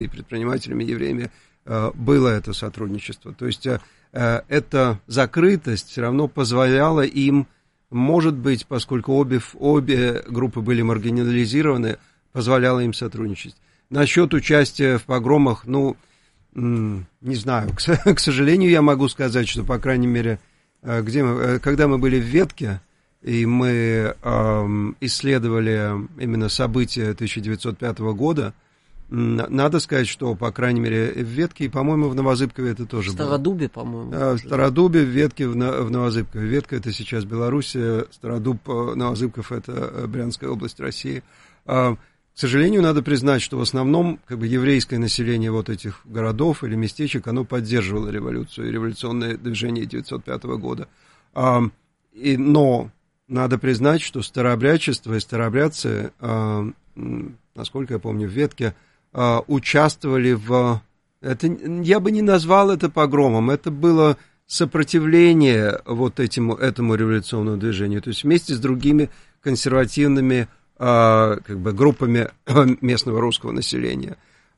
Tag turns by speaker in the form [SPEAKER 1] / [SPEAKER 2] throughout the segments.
[SPEAKER 1] и предпринимателями, евреями было это сотрудничество. То есть эта закрытость все равно позволяла им, может быть, поскольку обе группы были маргинализированы, позволяла им сотрудничать. Насчет участия в погромах, не знаю, к сожалению, я могу сказать, что, по крайней мере, когда мы были в Ветке, и мы исследовали именно события 1905 года, надо сказать, что, по крайней мере, в Ветке, и, по-моему, в Новозыбкове это тоже было.
[SPEAKER 2] В Стародубе, по-моему.
[SPEAKER 1] В Стародубе, в Ветке, в Новозыбкове. Ветка — это сейчас Белоруссия, Стародуб, Новозыбков — это Брянская область России. К сожалению, надо признать, что в основном еврейское население вот этих городов или местечек, оно поддерживало революцию и революционное движение 1905 года. Но надо признать, что старообрядчество и старообрядцы, насколько я помню, в Ветке участвовали это, я бы не назвал это погромом, это было сопротивление вот этому революционному движению, то есть вместе с другими консервативными группами местного русского населения.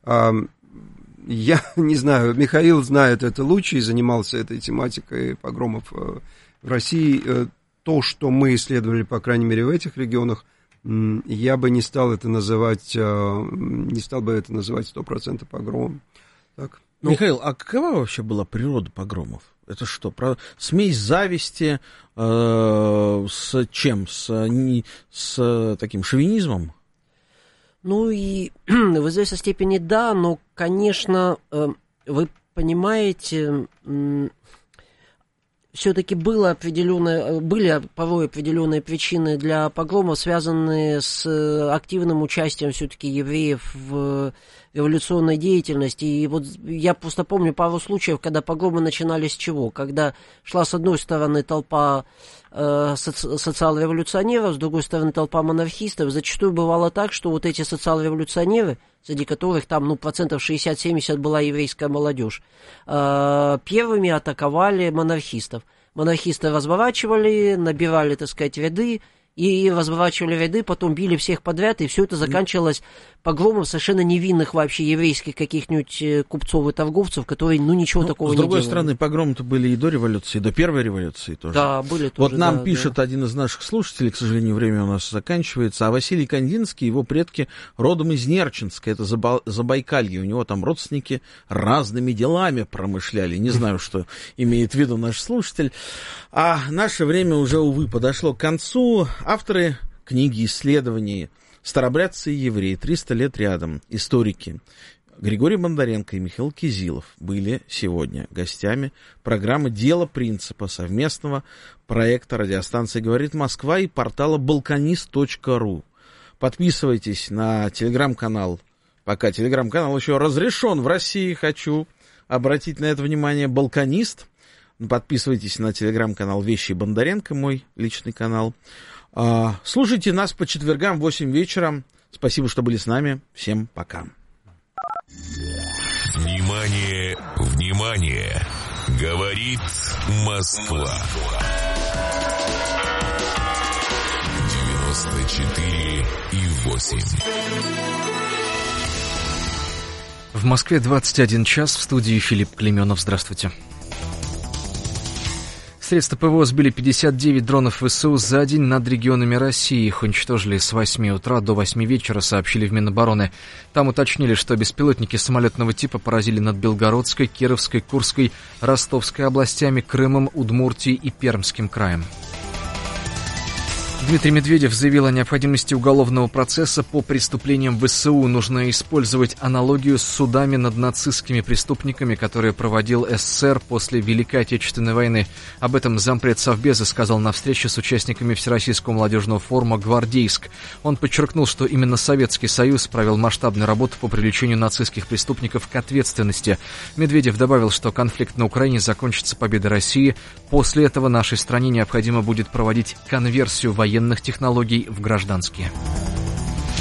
[SPEAKER 1] Я не знаю, Михаил знает это лучше и занимался этой тематикой погромов в России. То, что мы исследовали, по крайней мере, в этих регионах, я бы не стал бы это называть 100% погромом. Так.
[SPEAKER 3] Михаил, а какова вообще была природа погромов? Это что, смесь зависти с чем? С таким шовинизмом?
[SPEAKER 2] И в известной степени да, но, конечно, вы понимаете, все-таки были порой определенные причины для погромов, связанные с активным участием все-таки евреев в революционной деятельности. И вот я просто помню пару случаев, когда погромы начинались с чего? Когда шла с одной стороны толпа социал-революционеров, с другой стороны толпа монархистов. Зачастую бывало так, что вот эти социал-революционеры, среди которых там, 60-70% была еврейская молодежь, первыми атаковали монархистов. Монархисты разворачивали, набирали, ряды, и разворачивали ряды, потом били всех подряд, и все это заканчивалось погромом совершенно невинных вообще еврейских каких-нибудь купцов и торговцев, которые, ничего такого не делали.
[SPEAKER 3] С другой стороны, погромы-то были и до революции, и до первой революции тоже.
[SPEAKER 2] Да, были тоже.
[SPEAKER 3] Вот нам пишет один из наших слушателей, к сожалению, время у нас заканчивается, а Василий Кандинский, его предки родом из Нерчинска, это Забайкалье, у него там родственники разными делами промышляли, не знаю, что имеет в виду наш слушатель. А наше время уже, увы, подошло к концу. Авторы книги исследований «Старообрядцы и евреи. 300 лет рядом. Историки» Григорий Бондаренко и Михаил Кизилов были сегодня гостями программы «Дело принципа» совместного проекта радиостанции «Говорит Москва» и портала balkanist.ru. Подписывайтесь на телеграм-канал. Пока телеграм-канал еще разрешен в России, хочу обратить на это внимание, «Балканист». Подписывайтесь на телеграм-канал «Вещи Бондаренко», мой личный канал. Слушайте нас по четвергам в 8 вечера. Спасибо, что были с нами. Всем пока.
[SPEAKER 4] Внимание, внимание! Говорит Москва. 94,8.
[SPEAKER 5] В Москве 21 час. В студии Филипп Клейменов. Здравствуйте. Средства ПВО сбили 59 дронов ВСУ за день над регионами России. Их уничтожили с 8 утра до 8 вечера, сообщили в Минобороны. Там уточнили, что беспилотники самолетного типа поразили над Белгородской, Кировской, Курской, Ростовской областями, Крымом, Удмуртией и Пермским краем. Дмитрий Медведев заявил о необходимости уголовного процесса по преступлениям ВСУ. Нужно использовать аналогию с судами над нацистскими преступниками, которые проводил СССР после Великой Отечественной войны. Об этом зампред Совбеза сказал на встрече с участниками Всероссийского молодежного форума «Гвардейск». Он подчеркнул, что именно Советский Союз провел масштабную работу по привлечению нацистских преступников к ответственности. Медведев добавил, что конфликт на Украине закончится победой России. После этого нашей стране необходимо будет проводить конверсию военных технологий в гражданские.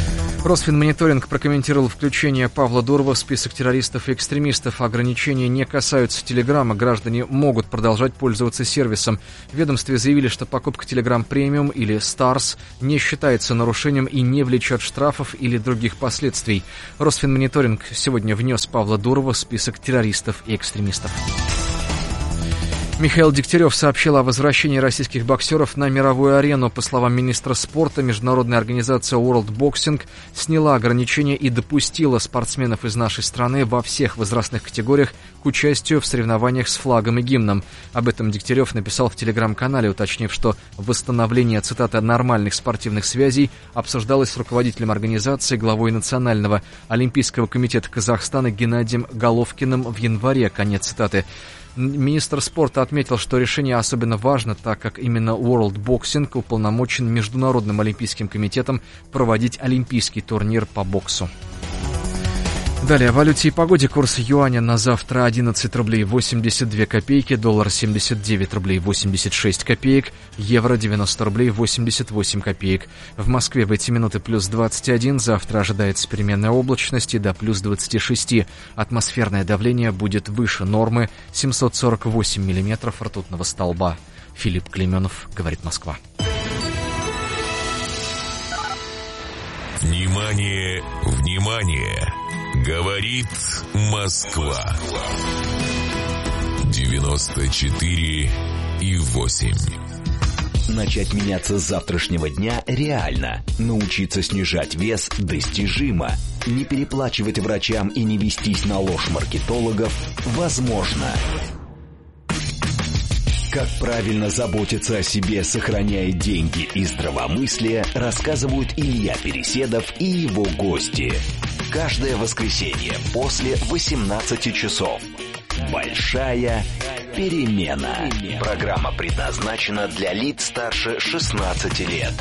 [SPEAKER 5] Росфинмониторинг прокомментировал включение Павла Дурова в список террористов и экстремистов. Ограничения не касаются Телеграма. Граждане могут продолжать пользоваться сервисом. В ведомстве заявили, что покупка Telegram Premium или Stars не считается нарушением и не влечет штрафов или других последствий. Росфинмониторинг сегодня внес Павла Дурова в список террористов и экстремистов. Михаил Дегтярев сообщил о возвращении российских боксеров на мировую арену. По словам министра спорта, международная организация World Boxing сняла ограничения и допустила спортсменов из нашей страны во всех возрастных категориях к участию в соревнованиях с флагом и гимном. Об этом Дегтярев написал в телеграм-канале, уточнив, что восстановление, цитата, «нормальных спортивных связей» обсуждалось с руководителем организации, главой Национального олимпийского комитета Казахстана Геннадием Головкиным в январе. Конец цитаты. Министр спорта отметил, что решение особенно важно, так как именно World Boxing уполномочен Международным олимпийским комитетом проводить олимпийский турнир по боксу. Далее о валюте и погоде. Курс юаня на завтра 11 рублей 82 копейки, доллар 79 рублей 86 копеек, евро 90 рублей 88 копеек. В Москве в эти минуты плюс 21, завтра ожидается переменная облачность и до плюс 26. Атмосферное давление будет выше нормы 748 миллиметров ртутного столба. Филипп Клейменов, говорит Москва.
[SPEAKER 4] Внимание, внимание! Говорит Москва. 94,8.
[SPEAKER 6] Начать меняться с завтрашнего дня реально. Научиться снижать вес достижимо. Не переплачивать врачам и не вестись на ложь маркетологов возможно. Как правильно заботиться о себе, сохраняя деньги и здравомыслие, рассказывают Илья Переседов и его гости. Каждое воскресенье после 18 часов. Большая перемена. Программа предназначена для лиц старше 16 лет.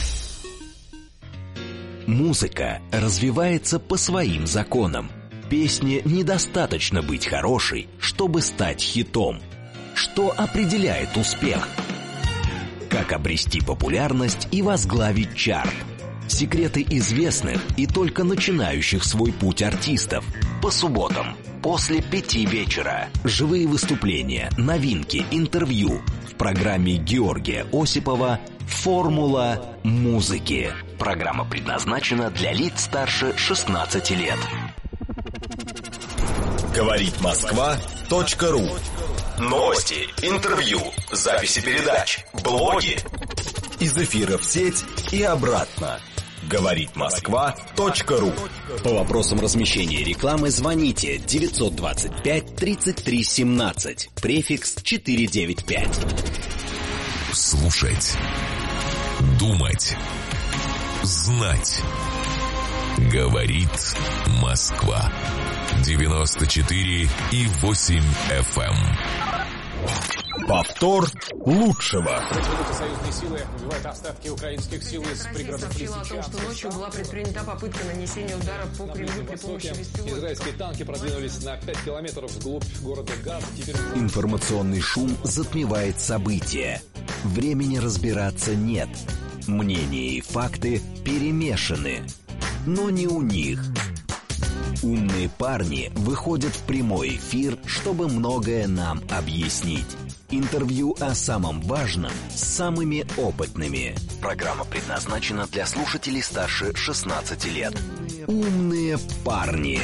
[SPEAKER 6] Музыка развивается по своим законам. Песне недостаточно быть хорошей, чтобы стать хитом. Что определяет успех? Как обрести популярность и возглавить чарт? Секреты известных и только начинающих свой путь артистов. По субботам после 5 вечера. Живые выступления, новинки, интервью. В программе Георгия Осипова «Формула музыки». Программа предназначена для лиц старше 16 лет.
[SPEAKER 7] Говорит Москва.ру. Новости, интервью, записи передач, блоги. Из эфира в сеть и обратно. Говорит Москва.ру.
[SPEAKER 6] По вопросам размещения рекламы звоните 925 33 17, префикс 495.
[SPEAKER 4] Слушать, думать, знать. Говорит Москва. 94,8 FM.
[SPEAKER 7] Повтор лучшего.
[SPEAKER 8] Союзные силы выбивают остатки украинских сил из пригородов Лисичанска.
[SPEAKER 9] Сообщила о том, что ночью была предпринята попытка нанесения удара по Кремлю при помощи беспилотников.
[SPEAKER 8] Израильские танки продвинулись на 5 километров вглубь города Газ.
[SPEAKER 6] Информационный шум затмевает события. Времени разбираться нет. Мнения и факты перемешаны. Но не у них. Умные парни выходят в прямой эфир, чтобы многое нам объяснить. Интервью о самом важном с самыми опытными. Программа предназначена для слушателей старше 16 лет. Умные парни.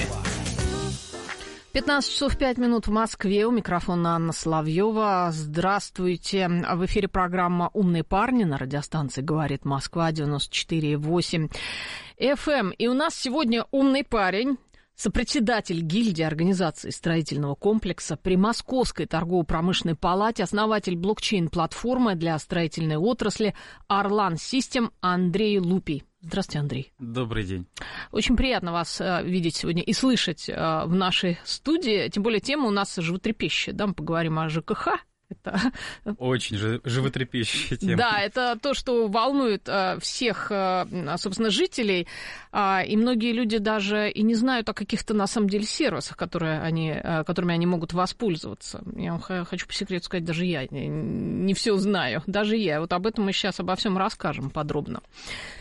[SPEAKER 9] 15 часов 5 минут в Москве. У микрофона Анна Соловьева. Здравствуйте. В эфире программа «Умные парни» на радиостанции «Говорит Москва» 94,8 FM. И у нас сегодня умный парень, сопредседатель гильдии организации строительного комплекса при Московской торгово-промышленной палате, основатель блокчейн-платформы для строительной отрасли «Орлан Систем» Андрей Лупий. Здравствуйте, Андрей.
[SPEAKER 10] Добрый день.
[SPEAKER 9] Очень приятно вас видеть сегодня и слышать в нашей студии. Тем более тема у нас животрепещущая. Да, мы поговорим о ЖКХ. Это...
[SPEAKER 10] Очень животрепещущая тема.
[SPEAKER 9] Да, это то, что волнует всех, собственно, жителей. И многие люди даже и не знают о каких-то, на самом деле, сервисах, которыми они могут воспользоваться. Я вам хочу по секрету сказать, даже я не все знаю. Даже я. Вот об этом мы сейчас обо всем расскажем подробно.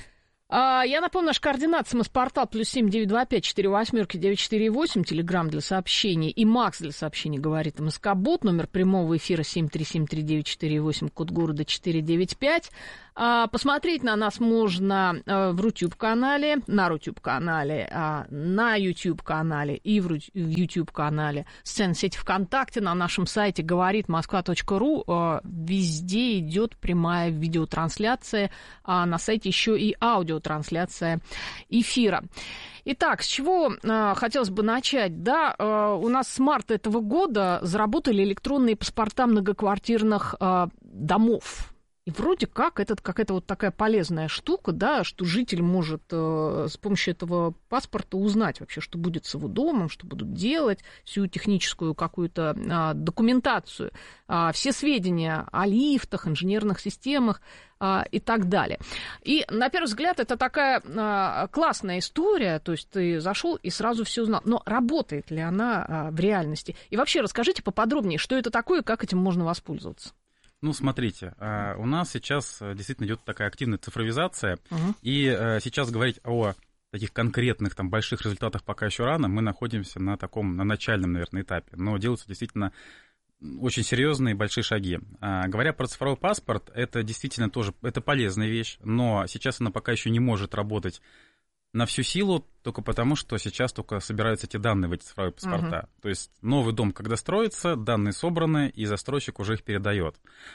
[SPEAKER 9] Я напомню, наш координат, СМС-портал +7 925 48 948, телеграмм для сообщений и Макс для сообщений, говорит МСК-бот, номер прямого эфира 7373948, код города 495. Посмотреть на нас можно в Рутюб-канале, на Рутюб-канале, на YouTube-канале и в YouTube-канале сцены сети ВКонтакте, на нашем сайте говоритмосква.ру. Везде идет прямая видеотрансляция, а на сайте еще и аудиотрансляция эфира. Итак, с чего хотелось бы начать? Да, у нас с марта этого года заработали электронные паспорта многоквартирных домов. И вроде как это какая-то вот такая полезная штука, да, что житель может с помощью этого паспорта узнать вообще, что будет с его домом, что будут делать, всю техническую какую-то документацию, все сведения о лифтах, инженерных системах и так далее. И, на первый взгляд, это такая классная история, то есть ты зашел и сразу все узнал. Но работает ли она в реальности? И вообще расскажите поподробнее, что это такое и как этим можно воспользоваться.
[SPEAKER 10] Ну, смотрите, у нас сейчас действительно идет такая активная цифровизация, и сейчас говорить о таких конкретных, там, больших результатах пока еще рано, мы находимся на начальном, наверное, этапе, но делаются действительно очень серьезные большие шаги. Говоря про цифровой паспорт, это действительно тоже, это полезная вещь, но сейчас она пока еще не может работать на всю силу, только потому, что сейчас только собираются эти данные в эти цифровые паспорта. То есть новый дом, когда строится, данные собраны, и застройщик уже их передает.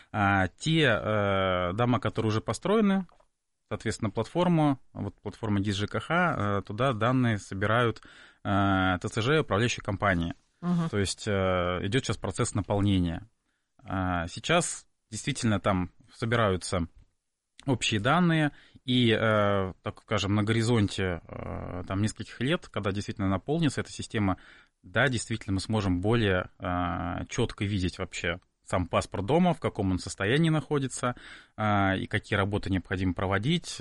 [SPEAKER 10] Те дома, которые уже построены, соответственно, платформа ГИС ЖКХ, туда данные собирают ТЦЖ, управляющие компании. То есть идет сейчас процесс наполнения. Сейчас действительно там собираются общие данные, и, так скажем, на горизонте там, нескольких лет, когда действительно наполнится эта система, да, действительно мы сможем более четко видеть вообще сам паспорт дома, в каком он состоянии находится, и какие работы необходимо проводить,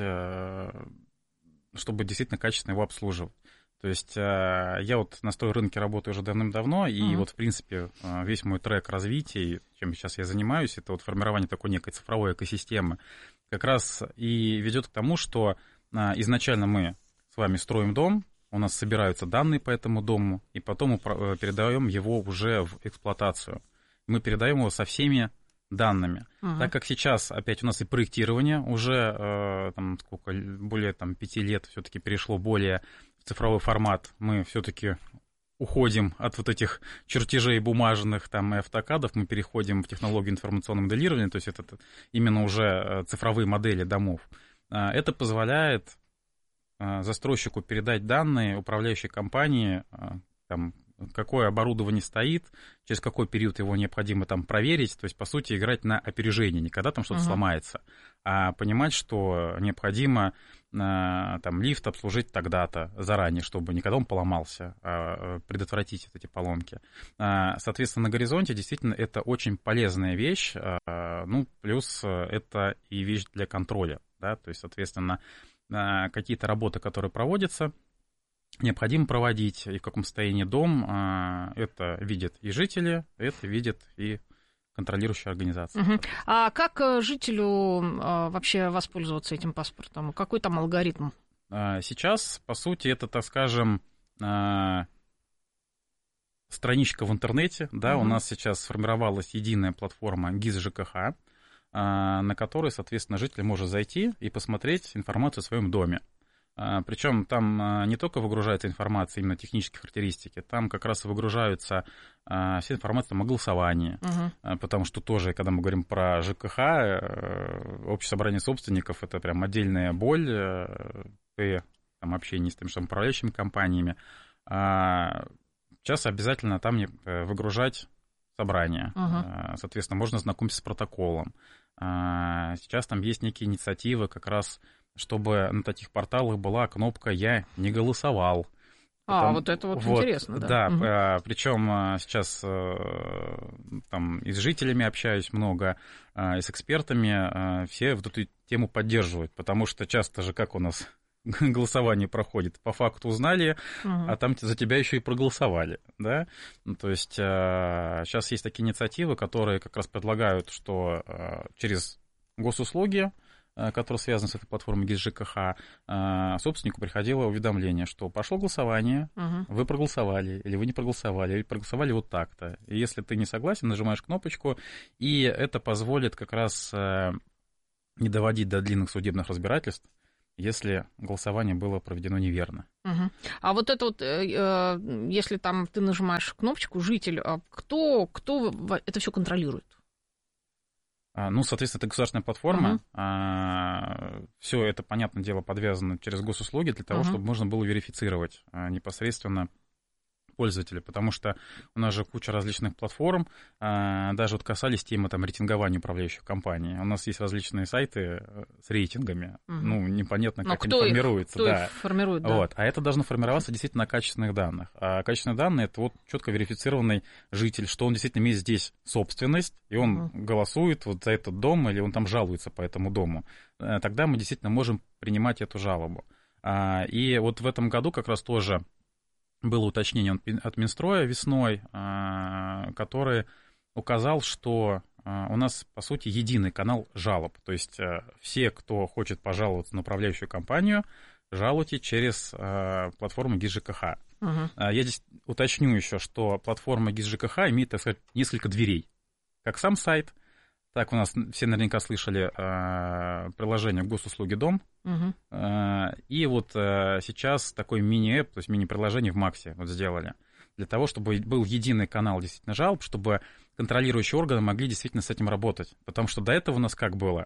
[SPEAKER 10] чтобы действительно качественно его обслуживать. То есть я вот на стройрынке работаю уже давным-давно, и вот, в принципе, весь мой трек развития, чем сейчас я занимаюсь, это вот формирование такой некой цифровой экосистемы, как раз и ведет к тому, что изначально мы с вами строим дом, у нас собираются данные по этому дому, и потом мы передаем его уже в эксплуатацию. Мы передаем его со всеми данными. Так как сейчас опять у нас и проектирование уже более 5 лет все-таки перешло более в цифровой формат, мы все-таки уходим от вот этих чертежей бумажных там, и автокадов, мы переходим в технологию информационного моделирования, то есть это именно уже цифровые модели домов. Это позволяет застройщику передать данные управляющей компании, там, какое оборудование стоит, через какой период его необходимо там проверить, то есть, по сути, играть на опережение, не когда там что-то сломается, а понимать, что необходимо там лифт обслужить тогда-то заранее, чтобы никогда он поломался, а предотвратить эти поломки. Соответственно, на горизонте действительно это очень полезная вещь, ну, плюс это и вещь для контроля, да, то есть, соответственно, какие-то работы, которые проводятся, необходимо проводить, и в каком состоянии дом, это видят и жители, это видят и контролирующая организация.
[SPEAKER 9] А как жителю вообще воспользоваться этим паспортом? Какой там алгоритм?
[SPEAKER 10] Сейчас, по сути, это, так скажем, страничка в интернете, да, у нас сейчас сформировалась единая платформа ГИС ЖКХ, на которой, соответственно, житель может зайти и посмотреть информацию о своем доме. Причем там не только выгружается информация именно технические характеристики, там как раз выгружаются вся информация о голосовании, потому что тоже, когда мы говорим про ЖКХ, общее собрание собственников, это прям отдельная боль при там, общении с теми же управляющими компаниями. Сейчас обязательно там выгружать собрание, соответственно, можно знакомиться с протоколом. Сейчас там есть некие инициативы как раз, чтобы на таких порталах была кнопка «Я не голосовал».
[SPEAKER 9] Вот это вот интересно, да.
[SPEAKER 10] Да, причем сейчас там и с жителями общаюсь много, и с экспертами, все вот эту тему поддерживают, потому что часто же как у нас голосование проходит, по факту узнали, а там за тебя еще и проголосовали, да, то есть сейчас есть такие инициативы, которые как раз предлагают, что через госуслуги который связан с этой платформой ГИС ЖКХ, собственнику приходило уведомление, что прошло голосование, вы проголосовали, или вы не проголосовали, или проголосовали вот так-то. И если ты не согласен, нажимаешь кнопочку, и это позволит как раз не доводить до длинных судебных разбирательств, если голосование было проведено неверно.
[SPEAKER 9] А вот это вот, если там ты нажимаешь кнопочку «Житель», кто это все контролирует?
[SPEAKER 10] Ну, соответственно, это государственная платформа. Все это, понятное дело, подвязано через госуслуги для того, чтобы можно было верифицировать непосредственно пользователя, потому что у нас же куча различных платформ, даже вот касались темы там рейтингования управляющих компаний. У нас есть различные сайты с рейтингами, ну, непонятно, как они формируются.
[SPEAKER 9] Кто их формирует, да.
[SPEAKER 10] Вот. А это должно формироваться действительно на качественных данных. А качественные данные — это вот четко верифицированный житель, что он действительно имеет здесь собственность, и он голосует вот за этот дом, или он там жалуется по этому дому. Тогда мы действительно можем принимать эту жалобу. И вот в этом году как раз тоже было уточнение от Минстроя весной, который указал, что у нас, по сути, единый канал жалоб. То есть все, кто хочет пожаловаться на управляющую компанию, жалуйте через платформу ГИС ЖКХ. Я здесь уточню еще, что платформа ГИС ЖКХ имеет, так сказать, несколько дверей. Как сам сайт, так у нас все наверняка слышали приложение госуслуги «Дом». И вот сейчас такой мини-эп, то есть мини-приложение в Максе вот сделали, для того, чтобы был единый канал действительно жалоб, чтобы контролирующие органы могли действительно с этим работать. Потому что до этого у нас как было?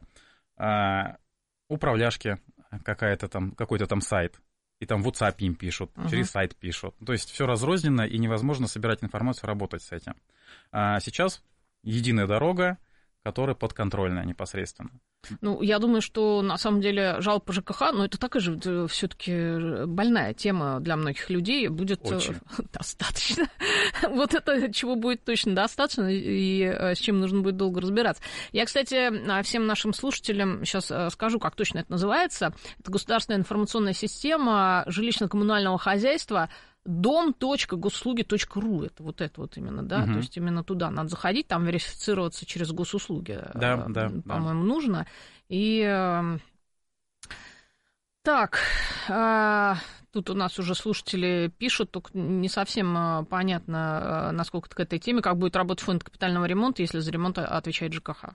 [SPEAKER 10] Управляшки какой-то там сайт, и там в WhatsApp им пишут, через сайт пишут. То есть все разрозненно, и невозможно собирать информацию, работать с этим. А сейчас единая дорога, которая подконтрольная непосредственно.
[SPEAKER 9] Ну, я думаю, что на самом деле жалоб по ЖКХ, но это такая же все-таки больная тема для многих людей, будет достаточно. Вот это чего будет точно достаточно, и с чем нужно будет долго разбираться. Я, кстати, всем нашим слушателям сейчас скажу, как точно это называется. Это государственная информационная система жилищно-коммунального хозяйства дом.госуслуги.ру. Это вот именно, да, то есть именно туда надо заходить, там верифицироваться через госуслуги, по-моему, нужно. И так, тут у нас уже слушатели пишут, только не совсем понятно, насколько к этой теме, как будет работать фонд капитального ремонта, если за ремонт отвечает ЖКХ.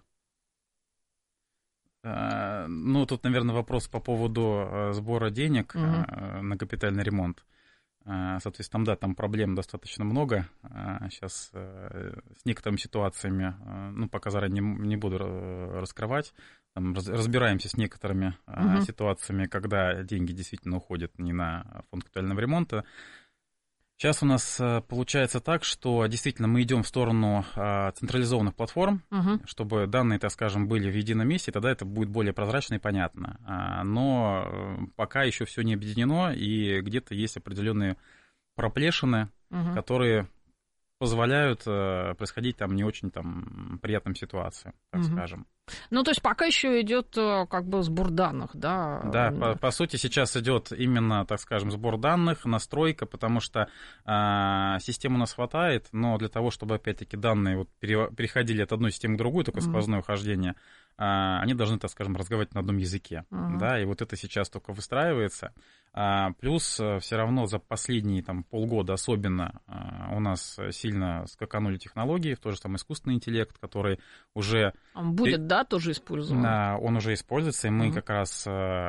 [SPEAKER 10] Ну, тут, наверное, вопрос по поводу сбора денег на капитальный ремонт. Соответственно, да, там проблем достаточно много. Сейчас с некоторыми ситуациями, ну, пока заранее не буду раскрывать, там разбираемся с некоторыми ситуациями, когда деньги действительно уходят не на фонд капитального ремонта. Сейчас у нас получается так, что действительно мы идем в сторону централизованных платформ, чтобы данные, так скажем, были в едином месте, тогда это будет более прозрачно и понятно. Но пока еще все не объединено, и где-то есть определенные проплешины, которые позволяют происходить там не очень там приятным ситуациям, так скажем.
[SPEAKER 9] Ну, то есть пока еще идет как бы сбор данных, да?
[SPEAKER 10] Да, по сути сейчас идет именно, так скажем, сбор данных, настройка, потому что систем у нас хватает, но для того, чтобы опять-таки данные вот переходили от одной системы к другой, такое сквозное ухождение, они должны, так скажем, разговаривать на одном языке, да, и вот это сейчас только выстраивается. Плюс все равно за последние там полгода особенно у нас сильно скаканули технологии, в то же самое искусственный интеллект, который уже...
[SPEAKER 9] Будет, да, тоже использован?
[SPEAKER 10] Он уже используется, и мы как раз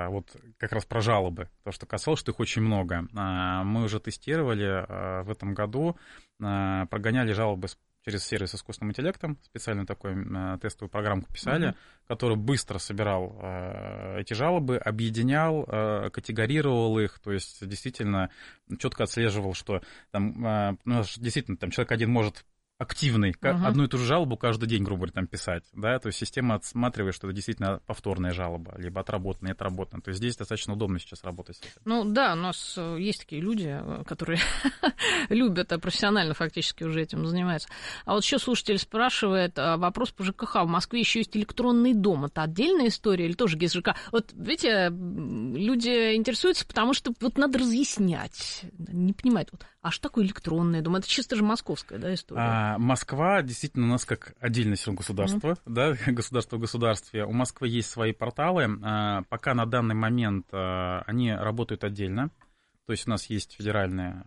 [SPEAKER 10] про жалобы, то, что касалось, что их очень много. Мы уже тестировали в этом году, прогоняли жалобы через сервис с искусственным интеллектом, специально такую тестовую программку писали, который быстро собирал эти жалобы, объединял, категорировал их, то есть действительно четко отслеживал, что там, действительно там человек один может активный, одну и ту же жалобу каждый день, грубо говоря, там писать, да, то есть система отсматривает, что это действительно повторная жалоба, либо отработанная, отработанная, то есть здесь достаточно удобно сейчас работать с этим.
[SPEAKER 9] Ну да, у нас есть такие люди, которые любят, профессионально фактически уже этим занимаются. А вот еще слушатель спрашивает, вопрос по ЖКХ, в Москве еще есть электронный дом, это отдельная история или тоже ГИС ЖКХ? Вот, видите, люди интересуются, потому что вот надо разъяснять, не понимают, вот, а что такое электронный дом, это чисто же московская, да, история?
[SPEAKER 10] Москва действительно у нас как отдельное государство, да, государство в государстве. У Москвы есть свои порталы. Пока на данный момент они работают отдельно. То есть у нас есть федеральная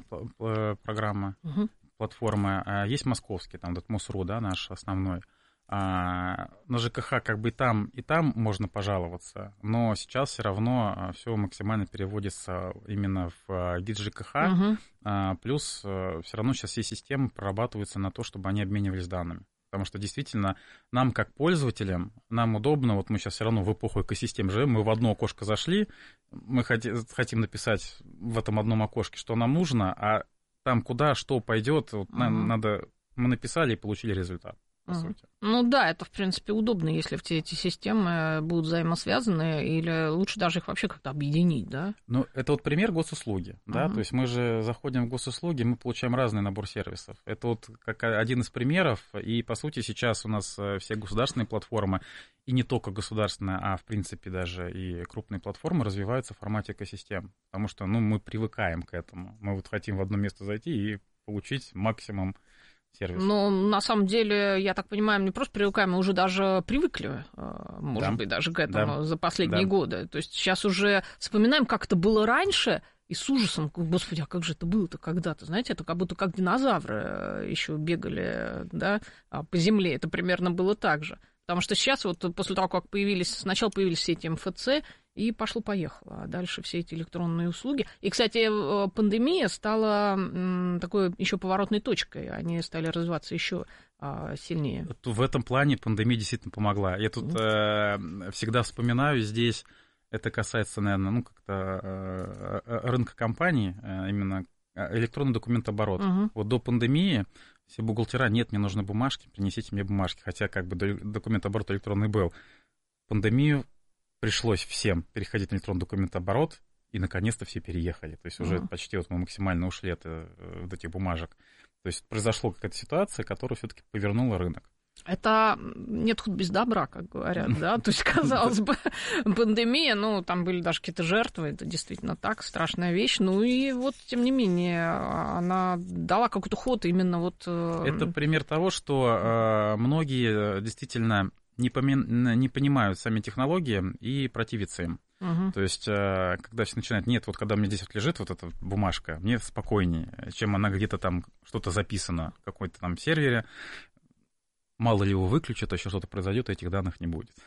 [SPEAKER 10] программа, платформа, есть московский, там МОСРУ, да, наш основной. На ЖКХ как бы и там можно пожаловаться, но сейчас все равно все максимально переводится именно в ГИС ЖКХ, плюс все равно сейчас все системы прорабатываются на то, чтобы они обменивались данными. Потому что действительно нам, как пользователям, нам удобно, вот мы сейчас все равно в эпоху экосистем живем, мы в одно окошко зашли, мы хотим написать в этом одном окошке, что нам нужно, а там куда, что пойдет, вот надо, мы написали и получили результат.
[SPEAKER 9] Ну да, это, в принципе, удобно, если все эти системы будут взаимосвязаны, или лучше даже их вообще как-то объединить, да?
[SPEAKER 10] Ну, это вот пример госуслуги, да, то есть мы же заходим в госуслуги, мы получаем разный набор сервисов. Это вот как один из примеров, и, по сути, сейчас у нас все государственные платформы, и не только государственные, а, в принципе, даже и крупные платформы развиваются в формате экосистем, потому что, ну, мы привыкаем к этому. Мы вот хотим в одно место зайти и получить максимум сервис.
[SPEAKER 9] Но на самом деле, я так понимаю, не просто привыкаем, мы уже даже привыкли, может быть, даже к этому за последние годы. То есть сейчас уже вспоминаем, как это было раньше, и с ужасом, господи, а как же это было-то когда-то? Знаете, это как будто как динозавры еще бегали, да, по земле. Это примерно было так же. Потому что сейчас вот после того, как сначала появились все эти МФЦ, и пошло-поехало. А дальше все эти электронные услуги. И, кстати, пандемия стала такой еще поворотной точкой. Они стали развиваться еще сильнее.
[SPEAKER 10] В этом плане пандемия действительно помогла. Я тут всегда вспоминаю здесь, это касается, наверное, ну, как-то рынка компаний, именно электронный документооборот. Вот до пандемии все бухгалтера, нет, мне нужны бумажки, принесите мне бумажки. Хотя как бы документооборот электронный был. Пандемию пришлось всем переходить на электронный документооборот, и наконец-то все переехали. То есть уже почти вот мы максимально ушли от этих бумажек. То есть произошла какая-то ситуация, которая все-таки повернула рынок.
[SPEAKER 9] Это нет худа без добра, как говорят, да? То есть, казалось бы, пандемия, ну, там были даже какие-то жертвы, это действительно так, страшная вещь. Ну и вот, тем не менее, она дала какой-то ход именно вот...
[SPEAKER 10] Это пример того, что многие действительно не понимают сами технологии и противятся им. То есть, когда все начинают, нет, вот когда у меня здесь вот лежит вот эта бумажка, мне спокойнее, чем она где-то там что-то записано в какой-то там сервере. Мало ли его выключат, а еще что-то произойдет, и этих данных не будет.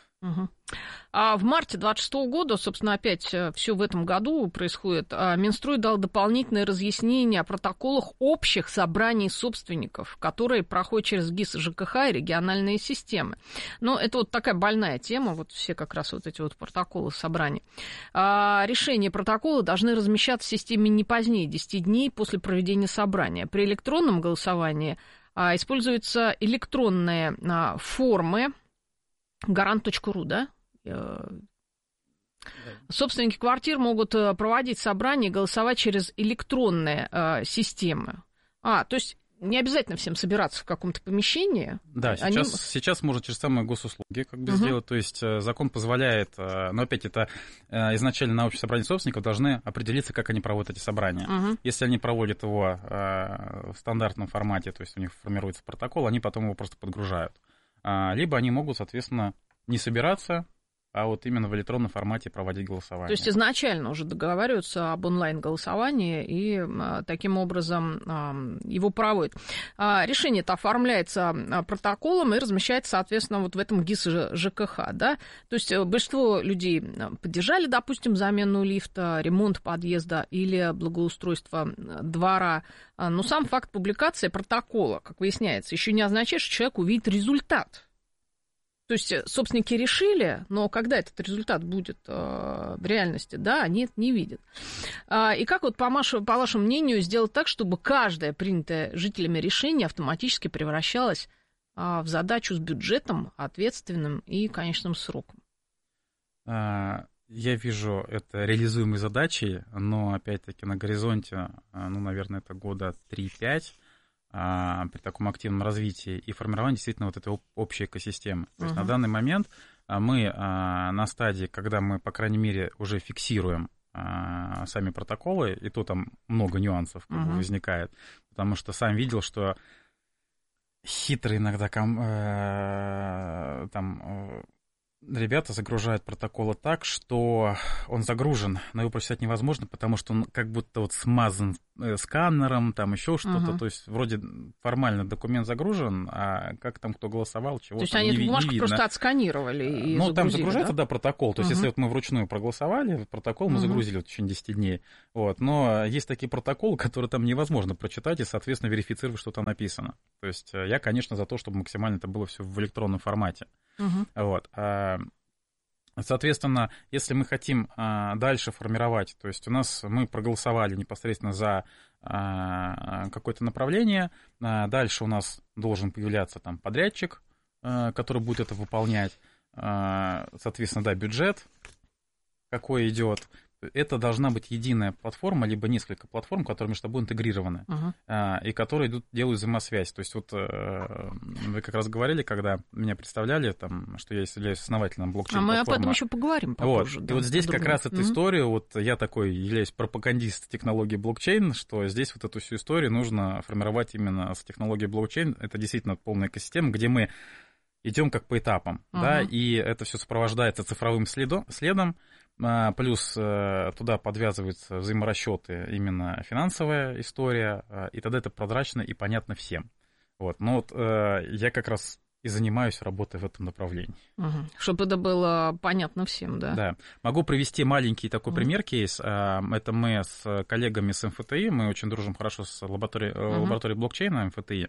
[SPEAKER 9] А в марте 2026 года, собственно, опять все в этом году происходит, Минстрой дал дополнительное разъяснение о протоколах общих собраний собственников, которые проходят через ГИС ЖКХ и региональные системы. Но это вот такая больная тема, вот все как раз вот эти вот протоколы собраний. Решения протокола должны размещаться в системе не позднее 10 дней после проведения собрания. При электронном голосовании используются электронные формы гарант.ру, да? Собственники квартир могут проводить собрания и голосовать через электронные системы. То есть не обязательно всем собираться в каком-то помещении.
[SPEAKER 10] Да, сейчас можно через самые госуслуги как бы сделать. То есть закон позволяет, но опять это изначально на общее собрание собственников должны определиться, как они проводят эти собрания. Если они проводят его в стандартном формате, то есть у них формируется протокол, они потом его просто подгружают. Либо они могут, соответственно, не собираться, а вот именно в электронном формате проводить голосование.
[SPEAKER 9] То есть изначально уже договариваются об онлайн-голосовании и таким образом его проводят. Решение это оформляется протоколом и размещается, соответственно, вот в этом ГИС ЖКХ, да? То есть большинство людей поддержали, допустим, замену лифта, ремонт подъезда или благоустройство двора. Но сам факт публикации протокола, как выясняется, еще не означает, что человек увидит результат. То есть собственники решили, но когда этот результат будет в реальности, да, они это не видят. И как вот, по вашему мнению, сделать так, чтобы каждое принятое жителями решение автоматически превращалось в задачу с бюджетом, ответственным и конечным сроком?
[SPEAKER 10] Я вижу это реализуемой задачей, но, опять-таки, на горизонте, ну, наверное, это года 3-5, при таком активном развитии и формировании действительно вот этой общей экосистемы. То есть на данный момент мы на стадии, когда мы, по крайней мере, уже фиксируем сами протоколы, и то там много нюансов как бы возникает, потому что сам видел, что хитрые иногда ребята загружают протоколы так, что он загружен, но его прочитать невозможно, потому что он как будто вот смазан сканером, там еще что-то, то есть вроде формально документ загружен, а как там кто голосовал, чего
[SPEAKER 9] то есть
[SPEAKER 10] там
[SPEAKER 9] они эту бумажку
[SPEAKER 10] не видно.
[SPEAKER 9] просто отсканировали и
[SPEAKER 10] Ну, там
[SPEAKER 9] загрузили,
[SPEAKER 10] загружается,
[SPEAKER 9] да,
[SPEAKER 10] протокол, то есть если вот мы вручную проголосовали, протокол мы загрузили в течение 10 дней, вот, но есть такие протоколы, которые там невозможно прочитать и, соответственно, верифицировать, что там написано. То есть я, конечно, за то, чтобы максимально это было все в электронном формате. Вот. Соответственно, если мы хотим дальше формировать, то есть мы проголосовали непосредственно за какое-то направление, дальше у нас должен появляться там подрядчик, который будет это выполнять, соответственно, да, бюджет какой идет. Это должна быть единая платформа, либо несколько платформ, которые между собой интегрированы, и которые делают взаимосвязь. То есть вот вы как раз говорили, когда меня представляли, там, что я являюсь основателем блокчейн-платформы.
[SPEAKER 9] А мы об этом еще поговорим попозже.
[SPEAKER 10] Вот. Да, и вот здесь как раз эту историю, вот я такой являюсь пропагандист технологии блокчейн, что здесь вот эту всю историю нужно формировать именно с технологией блокчейн. Это действительно полная экосистема, где мы идем как по этапам, да, и это все сопровождается цифровым следом, плюс туда подвязываются взаиморасчеты, именно финансовая история, и тогда это прозрачно и понятно всем. Вот. Но вот я как раз и занимаюсь работой в этом направлении.
[SPEAKER 9] Чтобы это было понятно всем, да?
[SPEAKER 10] Да. Могу привести маленький такой пример-кейс. Это мы с коллегами с МФТИ, мы очень дружим хорошо с лабораторией блокчейна МФТИ,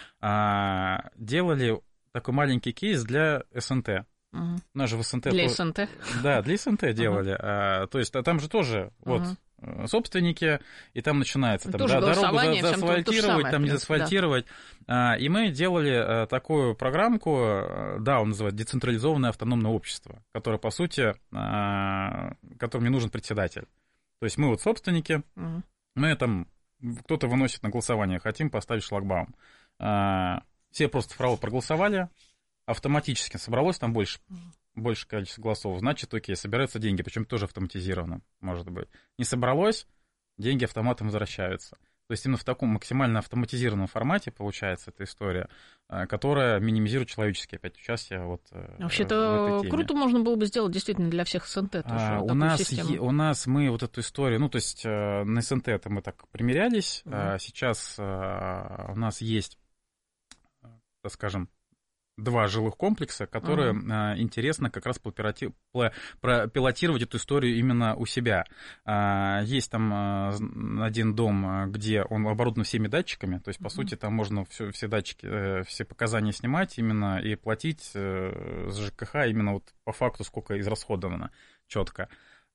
[SPEAKER 10] делали такой маленький кейс для СНТ. У нас же в СНТ...
[SPEAKER 9] Для СНТ?
[SPEAKER 10] Да, для СНТ делали. То есть там же тоже собственники, и там начинается там, дорогу заасфальтировать, там не заасфальтировать. Да. И мы делали такую программку, он называется «Децентрализованное автономное общество», которое, по сути, которому не нужен председатель. То есть мы вот собственники, мы там, кто-то выносит на голосование, хотим поставить шлагбаум. Все просто цифрово проголосовали, автоматически собралось там больше количество голосов, значит, окей, собираются деньги, причем тоже автоматизированно, может быть. Не собралось, деньги автоматом возвращаются. То есть именно в таком максимально автоматизированном формате получается эта история, которая минимизирует человеческие опять участие вот
[SPEAKER 9] вообще-то круто можно было бы сделать действительно для всех СНТ тоже
[SPEAKER 10] у нас мы вот эту историю, ну, то есть на СНТ это мы так примерялись, сейчас у нас есть, так скажем, 2 жилых комплекса, которые интересно как раз пилотировать эту историю именно у себя. Есть там один дом, где он оборудован всеми датчиками, то есть, по сути, там можно все датчики, все показания снимать именно и платить с ЖКХ именно вот по факту, сколько израсходовано четко.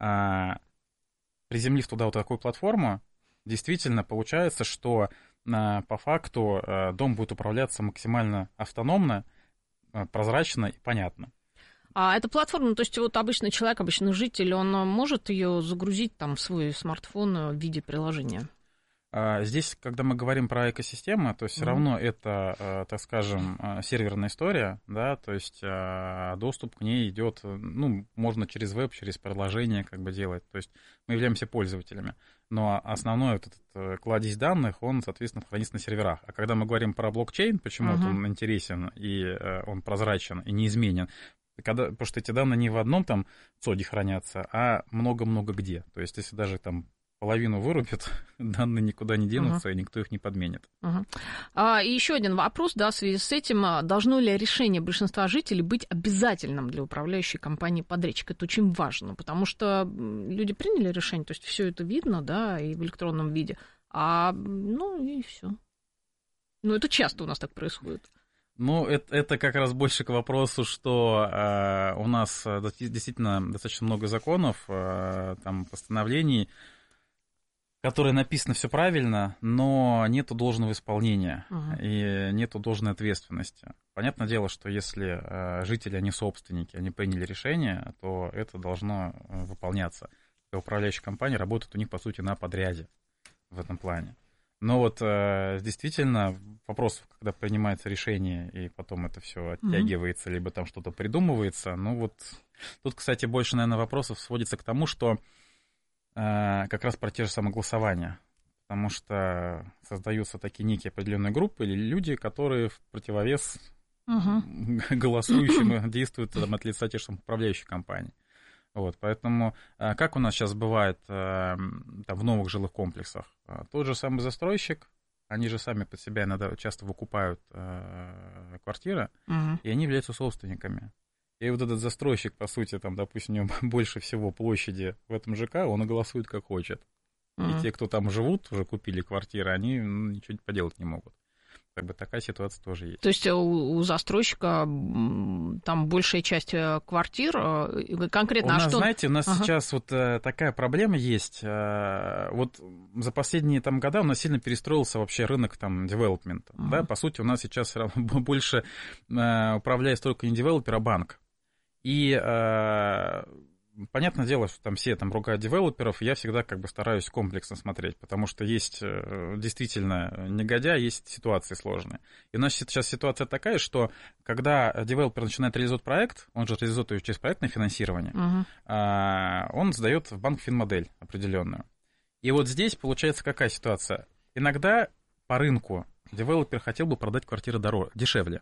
[SPEAKER 10] Приземлив туда вот такую платформу, действительно получается, что по факту дом будет управляться максимально автономно, прозрачно и понятно.
[SPEAKER 9] А эта платформа, то есть вот обычный человек, обычный житель, он может ее загрузить там в свой смартфон в виде приложения?
[SPEAKER 10] Здесь, когда мы говорим про экосистему, то все равно это, так скажем, серверная история, да, то есть доступ к ней идет, ну, можно через веб, через приложение как бы делать, то есть мы являемся пользователями, но основной вот этот кладезь данных, он, соответственно, хранится на серверах. А когда мы говорим про блокчейн, почему он интересен и он прозрачен и неизменен, потому что эти данные не в одном там ЦОДе хранятся, а много-много где, то есть если даже там половину вырубят, данные никуда не денутся, и никто их не подменит.
[SPEAKER 9] И еще один вопрос, да, в связи с этим. Должно ли решение большинства жителей быть обязательным для управляющей компании подрядчика? Это очень важно, потому что люди приняли решение, то есть все это видно, да, и в электронном виде, ну и все. Ну, это часто у нас так происходит.
[SPEAKER 10] Ну, это как раз больше к вопросу, что у нас действительно достаточно много законов, там, постановлений, которые написано все правильно, но нету должного исполнения и нету должной ответственности. Понятное дело, что если жители, они собственники, они приняли решение, то это должно выполняться. Управляющие компании работают у них, по сути, на подряде в этом плане. Но вот действительно вопрос, когда принимается решение, и потом это все оттягивается, либо там что-то придумывается, ну вот тут, кстати, больше, наверное, вопросов сводится к тому, что как раз про те же самые голосования. потому что создаются такие некие определенные группы или люди, которые в противовес голосующим действуют там, от лица тех же управляющих компаний. Вот, поэтому как у нас сейчас бывает там, в новых жилых комплексах? Тот же самый застройщик, они же сами под себя иногда часто выкупают квартиры, и они являются собственниками. И вот этот застройщик, по сути, там, допустим, у него больше всего площади в этом ЖК, он и голосует как хочет. И те, кто там живут, уже купили квартиры, они ничего поделать не могут. Как бы такая ситуация тоже есть.
[SPEAKER 9] То есть у застройщика там большая часть квартир, конкретно...
[SPEAKER 10] У нас, знаете, у нас сейчас вот такая проблема есть. Вот за последние там года у нас сильно перестроился вообще рынок там девелопмента. Да? По сути, у нас сейчас больше управляет только не девелопер, а банк. И понятное дело, что там все там ругают девелоперов, я всегда как бы стараюсь комплексно смотреть, потому что есть действительно негодяй, есть ситуации сложные. И у нас сейчас ситуация такая, что когда девелопер начинает реализовать проект, он же реализует его через проектное финансирование, он сдает в банк финмодель определенную. И вот здесь получается какая ситуация? Иногда по рынку девелопер хотел бы продать квартиры дешевле,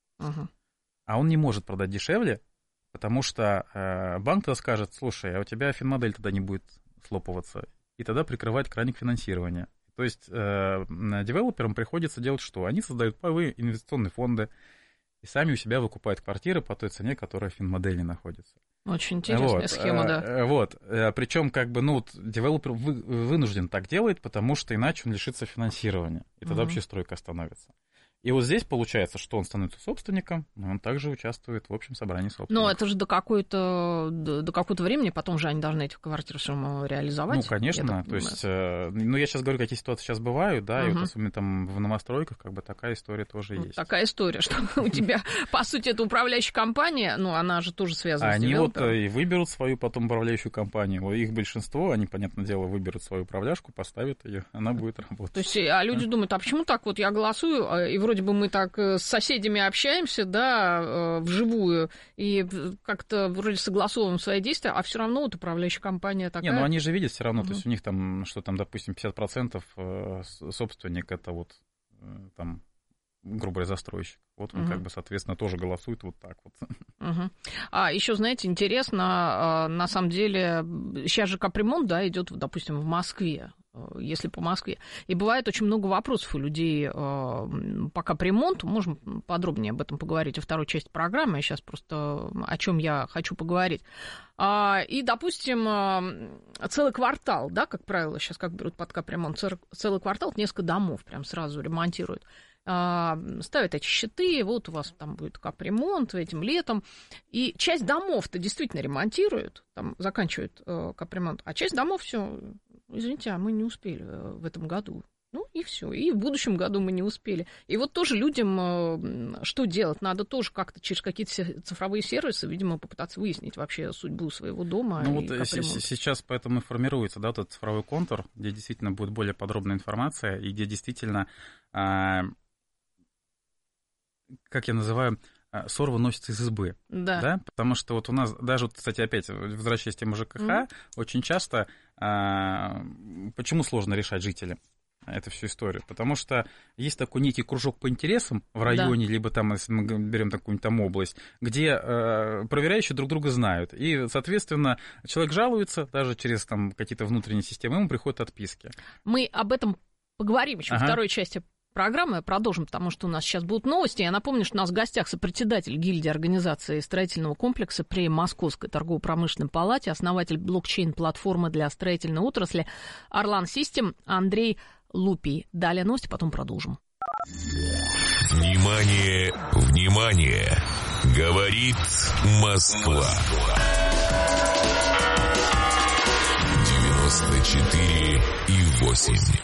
[SPEAKER 10] а он не может продать дешевле, потому что банк тогда скажет: слушай, а у тебя финмодель тогда не будет слопываться, и тогда прикрывать краник финансирования. То есть девелоперам приходится делать что? Они создают паевые инвестиционные фонды и сами у себя выкупают квартиры по той цене, которая в финмодели находится.
[SPEAKER 9] Очень интересная схема, да.
[SPEAKER 10] Вот. Причем как бы, ну, девелопер вынужден так делать, потому что иначе он лишится финансирования, и тогда вообще стройка остановится. И вот здесь получается, что он становится собственником, но он также участвует в общем собрании собственников.
[SPEAKER 9] Но это же до какого-то времени, потом же они должны эти квартиры все равно реализовать.
[SPEAKER 10] Ну, конечно, то есть, ну, я сейчас говорю, какие ситуации сейчас бывают, да, и вот особенно там в новостройках как бы такая история тоже есть.
[SPEAKER 9] Такая история, что у тебя, по сути, это управляющая компания, ну, она же тоже связана с девелопером.
[SPEAKER 10] Они вот и выберут свою потом управляющую компанию, их большинство, они, понятное дело, выберут свою управляшку, поставят ее, она будет работать.
[SPEAKER 9] То есть, а люди думают, а почему так вот я голосую, и вроде бы мы так с соседями общаемся, да, вживую, и как-то вроде согласовываем свои действия, а все равно вот управляющая компания такая...
[SPEAKER 10] Не, ну они же видят все равно, то есть у них там, что там, допустим, 50% собственник, это вот там, грубо говоря, застройщик. Вот он как бы, соответственно, тоже голосует вот так вот.
[SPEAKER 9] А еще, знаете, интересно, на самом деле, сейчас же капремонт, да, идет, допустим, в Москве, если по Москве. И бывает очень много вопросов у людей по капремонту. Можем подробнее об этом поговорить во второй части программы. Сейчас просто о чем я хочу поговорить. И, допустим, целый квартал, да, как правило, сейчас как берут под капремонт, целый квартал, несколько домов прям сразу ремонтируют. Ставят эти щиты, вот у вас там будет капремонт этим летом, и часть домов-то действительно ремонтируют, там заканчивают капремонт, а часть домов все, извините, а мы не успели в этом году. Ну и все, и в будущем году мы не успели. И вот тоже людям что делать? Надо тоже как-то через какие-то цифровые сервисы, видимо, попытаться выяснить вообще судьбу своего дома.
[SPEAKER 10] Ну вот сейчас поэтому и формируется, да, вот этот цифровой контур, где действительно будет более подробная информация, и где действительно... как я называю, ссор выносится из избы. Да. Потому что вот у нас, даже, вот, кстати, опять, возвращаясь к теме ЖКХ, очень часто, почему сложно решать жителям эту всю историю? Потому что есть такой некий кружок по интересам в районе, либо там, если мы берем какую-нибудь там область, где проверяющие друг друга знают. И, соответственно, человек жалуется, даже через там какие-то внутренние системы, ему приходят отписки.
[SPEAKER 9] Мы об этом поговорим еще во второй части программы, продолжим, потому что у нас сейчас будут новости. Я напомню, что у нас в гостях сопредседатель гильдии организации строительного комплекса при Московской торгово-промышленной палате, основатель блокчейн-платформы для строительной отрасли Орлан Систем Андрей Лупий. Далее новости, потом продолжим.
[SPEAKER 4] Внимание, внимание! Говорит Москва. 94,8.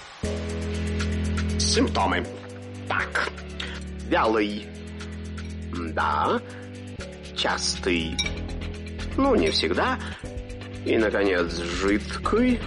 [SPEAKER 11] Симптомы. Так. Вялый. Да. Частый. Ну, не всегда. И, наконец, жидкий.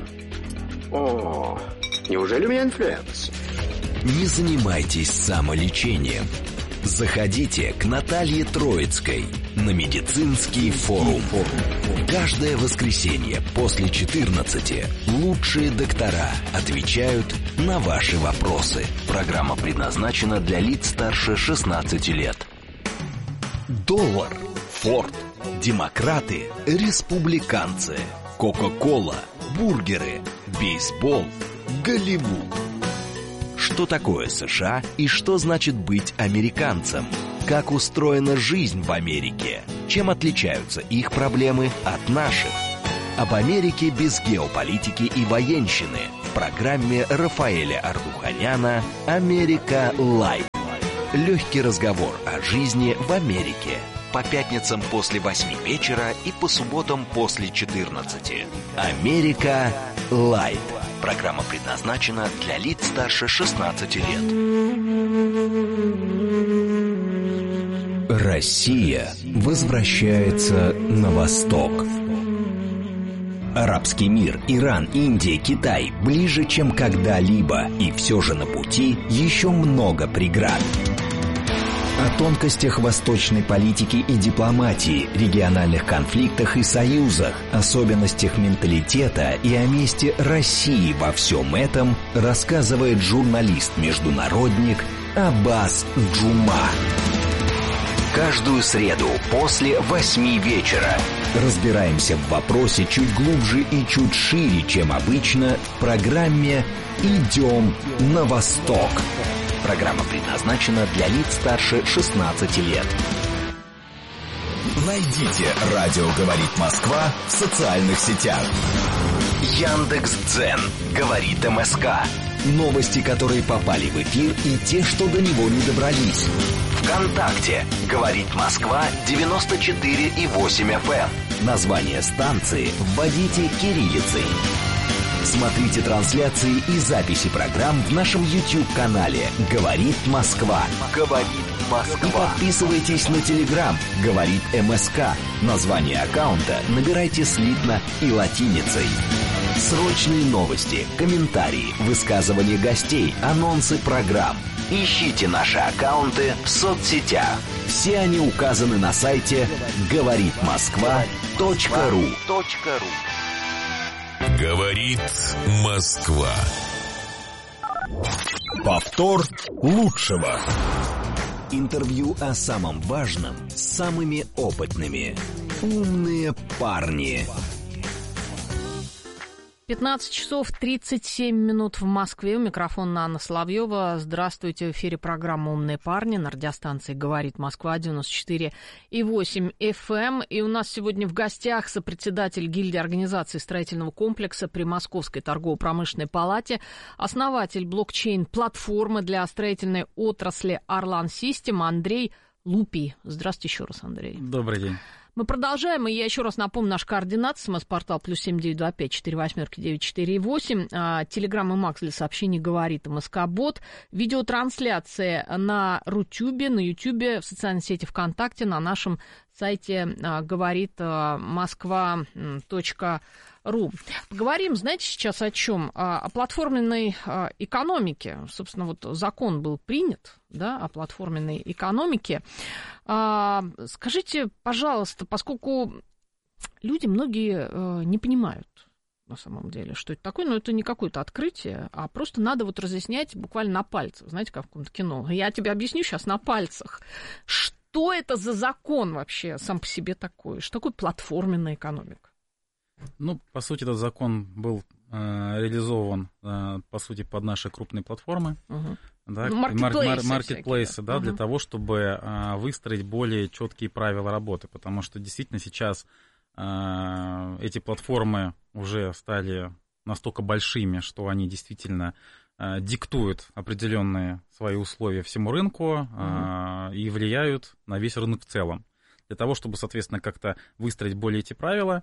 [SPEAKER 11] О, неужели у меня инфлюенс?
[SPEAKER 6] Не занимайтесь самолечением. Заходите к Наталье Троицкой на медицинский форум. Каждое воскресенье после 14 лучшие доктора отвечают на ваши вопросы. Программа предназначена для лиц старше 16 лет. Доллар, Форд, демократы, республиканцы, Кока-кола, бургеры, бейсбол, Голливуд. Что такое США и что значит быть американцем? Как устроена жизнь в Америке? Чем отличаются их проблемы от наших? Об Америке без геополитики и военщины в программе Рафаэля Ардуханяна «Америка Лайв». Легкий разговор о жизни в Америке. По пятницам после 8 вечера и по субботам после 14. «Америка Лайв». Программа предназначена для лиц старше 16 лет. Россия возвращается на восток. Арабский мир, Иран, Индия, Китай ближе, чем когда-либо, и все же на пути еще много преград. О тонкостях восточной политики и дипломатии, региональных конфликтах и союзах, особенностях менталитета и о месте России во всем этом рассказывает журналист-международник Аббас Джума. Каждую среду после 8 вечера разбираемся в вопросе чуть глубже и чуть шире, чем обычно, в программе «Идем на восток». Программа предназначена для лиц старше 16 лет.
[SPEAKER 7] Найдите «Радио говорит Москва» в социальных сетях.
[SPEAKER 6] Яндекс.Дзен говорит МСК. Новости, которые попали в эфир, и те, что до него не добрались. ВКонтакте говорит Москва 94,8 FM. Название станции вводите кириллицей. Смотрите трансляции и записи программ в нашем YouTube-канале «Говорит Москва». «Говорит Москва». И подписывайтесь на Telegram «Говорит МСК». Название аккаунта набирайте слитно и латиницей. Срочные новости, комментарии, высказывания гостей, анонсы программ. Ищите наши аккаунты в соцсетях. Все они указаны на сайте говоритmoskva.ru.
[SPEAKER 4] Говорит Москва.
[SPEAKER 7] Повтор лучшего.
[SPEAKER 6] Интервью о самом важном с самыми опытными. Умные парни.
[SPEAKER 9] 15 часов 37 минут в Москве. У микрофона Анна Соловьева. Здравствуйте. В эфире программа «Умные парни» на радиостанции «Говорит Москва» 94,8 FM. И у нас сегодня в гостях сопредседатель гильдии организации строительного комплекса при Московской торгово-промышленной палате, основатель блокчейн-платформы для строительной отрасли «Орлан Систем» Андрей Лупи. Здравствуйте еще раз, Андрей.
[SPEAKER 10] Добрый день.
[SPEAKER 9] Мы продолжаем, и я еще раз напомню наш координат. СМС-портал +7 925 48 94 8. Телеграм и Макс для сообщений говорит МСК-бот. Видеотрансляция на Рутюбе, на Ютубе, в социальной сети ВКонтакте, на нашем сайте говорит Москва.ру. Поговорим, знаете, сейчас о чем? О платформенной экономике. Собственно, вот закон был принят, да, о платформенной экономике. Скажите, пожалуйста, поскольку люди многие не понимают на самом деле, что это такое, но это не какое-то открытие, а просто надо вот разъяснять буквально на пальцах, знаете, как в каком-то кино. Я тебе объясню сейчас на пальцах. Что это за закон вообще сам по себе такой? Что такое платформенная экономика?
[SPEAKER 10] Ну, по сути, этот закон был реализован, по сути, под наши крупные платформы, да, маркетплейсы, да, для того, чтобы выстроить более четкие правила работы, потому что действительно сейчас эти платформы уже стали настолько большими, что они действительно диктуют определенные свои условия всему рынку и влияют на весь рынок в целом. Для того, чтобы, соответственно, как-то выстроить более эти правила,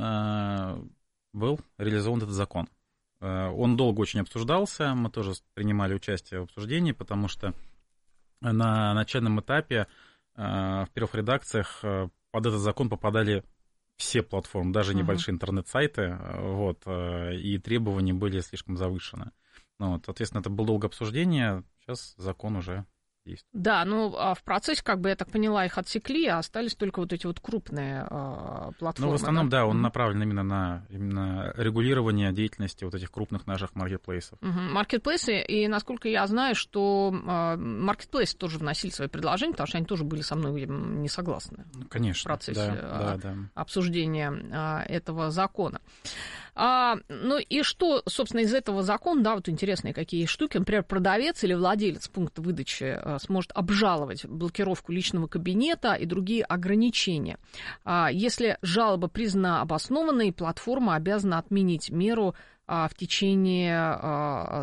[SPEAKER 10] был реализован этот закон. Он долго очень обсуждался, мы тоже принимали участие в обсуждении, потому что на начальном этапе в первых редакциях под этот закон попадали все платформы, даже небольшие интернет-сайты, вот, и требования были слишком завышены. Ну, вот, соответственно, это было долгое обсуждение, сейчас закон уже действуют.
[SPEAKER 9] Да, ну, а в процессе, как бы, я так поняла, их отсекли, а остались только вот эти вот крупные платформы.
[SPEAKER 10] Ну, в основном, да, он направлен именно на регулирование деятельности вот этих крупных наших маркетплейсов.
[SPEAKER 9] Маркетплейсы, и насколько я знаю, что маркетплейсы тоже вносили свои предложения, потому что они тоже были со мной не согласны.
[SPEAKER 10] Ну, конечно,
[SPEAKER 9] в процессе
[SPEAKER 10] да.
[SPEAKER 9] обсуждения этого закона. Ну и что, собственно, из этого закона, да, вот интересные какие штуки, например, продавец или владелец пункта выдачи сможет обжаловать блокировку личного кабинета и другие ограничения. Если жалоба признана обоснованной, платформа обязана отменить меру в течение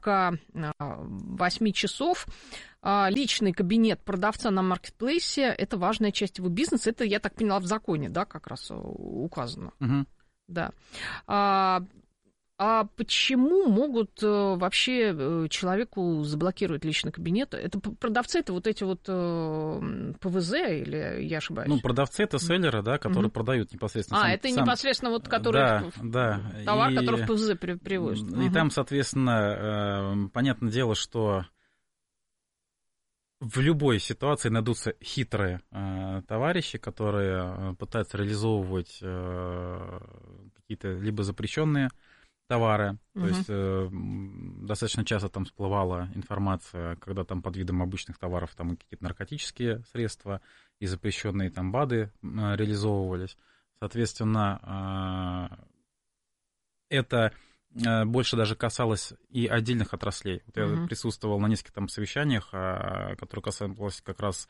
[SPEAKER 9] 48 часов. Личный кабинет продавца на маркетплейсе – это важная часть его бизнеса. Это, я так поняла, в законе, да, как раз указано.
[SPEAKER 10] Угу.
[SPEAKER 9] Да. А почему могут вообще человеку заблокировать личный кабинет? Это продавцы, это вот эти вот ПВЗ, или я ошибаюсь?
[SPEAKER 10] Ну, продавцы — это селлеры, да, которые продают непосредственно.
[SPEAKER 9] Это непосредственно вот, которые товар, который в ПВЗ привозят.
[SPEAKER 10] И там, соответственно, понятное дело, что в любой ситуации найдутся хитрые товарищи, которые пытаются реализовывать какие-то либо запрещенные товары. То есть достаточно часто там всплывала информация, когда там под видом обычных товаров там какие-то наркотические средства и запрещенные там БАДы реализовывались. Соответственно, это больше даже касалось и отдельных отраслей. Вот я присутствовал на нескольких там совещаниях, которые касались как раз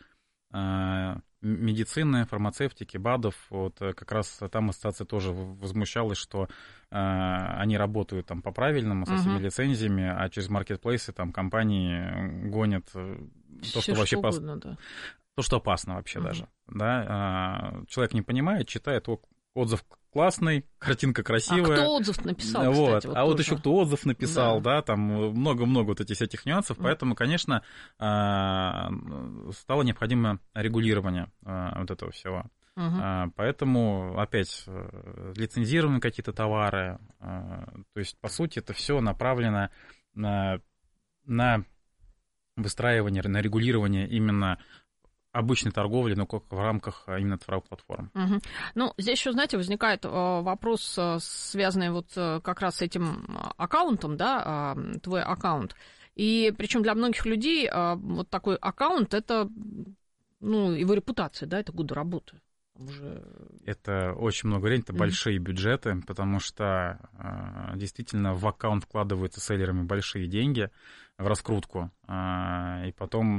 [SPEAKER 10] медицины, фармацевтики, БАДов. Вот как раз там ассоциация тоже возмущалась, что они работают там по-правильному со всеми лицензиями, а через маркетплейсы там компании гонят то, что вообще то, что опасно вообще даже. Да? Человек не понимает, читает отзыв классный, картинка красивая.
[SPEAKER 9] А кто отзыв написал, кстати?
[SPEAKER 10] Вот вот еще кто отзыв написал, да, там много-много вот этих всяких нюансов, поэтому, конечно, стало необходимо регулирование вот этого всего. Поэтому, опять, лицензированные какие-то товары, то есть, по сути, это все направлено на выстраивание, на регулирование именно обычной торговли, но как в рамках именно цифровых платформ.
[SPEAKER 9] Ну, здесь еще, знаете, возникает вопрос, связанный вот как раз с этим аккаунтом, да, твой аккаунт. И причем для многих людей вот такой аккаунт – это, ну, его репутация, да, это годы работы.
[SPEAKER 10] Это очень много времени, это большие бюджеты, потому что действительно в аккаунт вкладываются селлерами большие деньги в раскрутку, и потом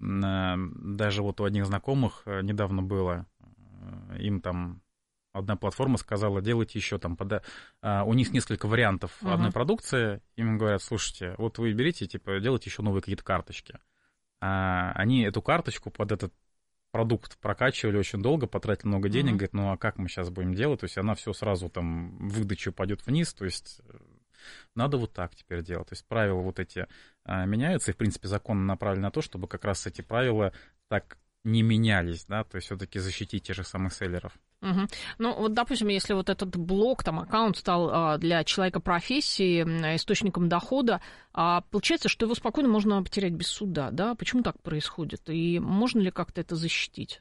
[SPEAKER 10] даже вот у одних знакомых недавно было, им там одна платформа сказала, делайте еще там, у них несколько вариантов одной продукции, им говорят, слушайте, вот вы берите, типа, делайте еще новые какие-то карточки. Они эту карточку под этот продукт прокачивали очень долго, потратили много денег, говорят, ну а как мы сейчас будем делать? То есть она все сразу там выдачу пойдет вниз, то есть надо вот так теперь делать. То есть правила вот эти меняются, и в принципе закон направлен на то, чтобы как раз эти правила так не менялись, да, то есть все-таки защитить тех же самых селлеров.
[SPEAKER 9] Ну, вот, допустим, если вот этот блог, там, аккаунт стал для человека профессии источником дохода, получается, что его спокойно можно потерять без суда, да? Почему так происходит? И можно ли как-то это защитить?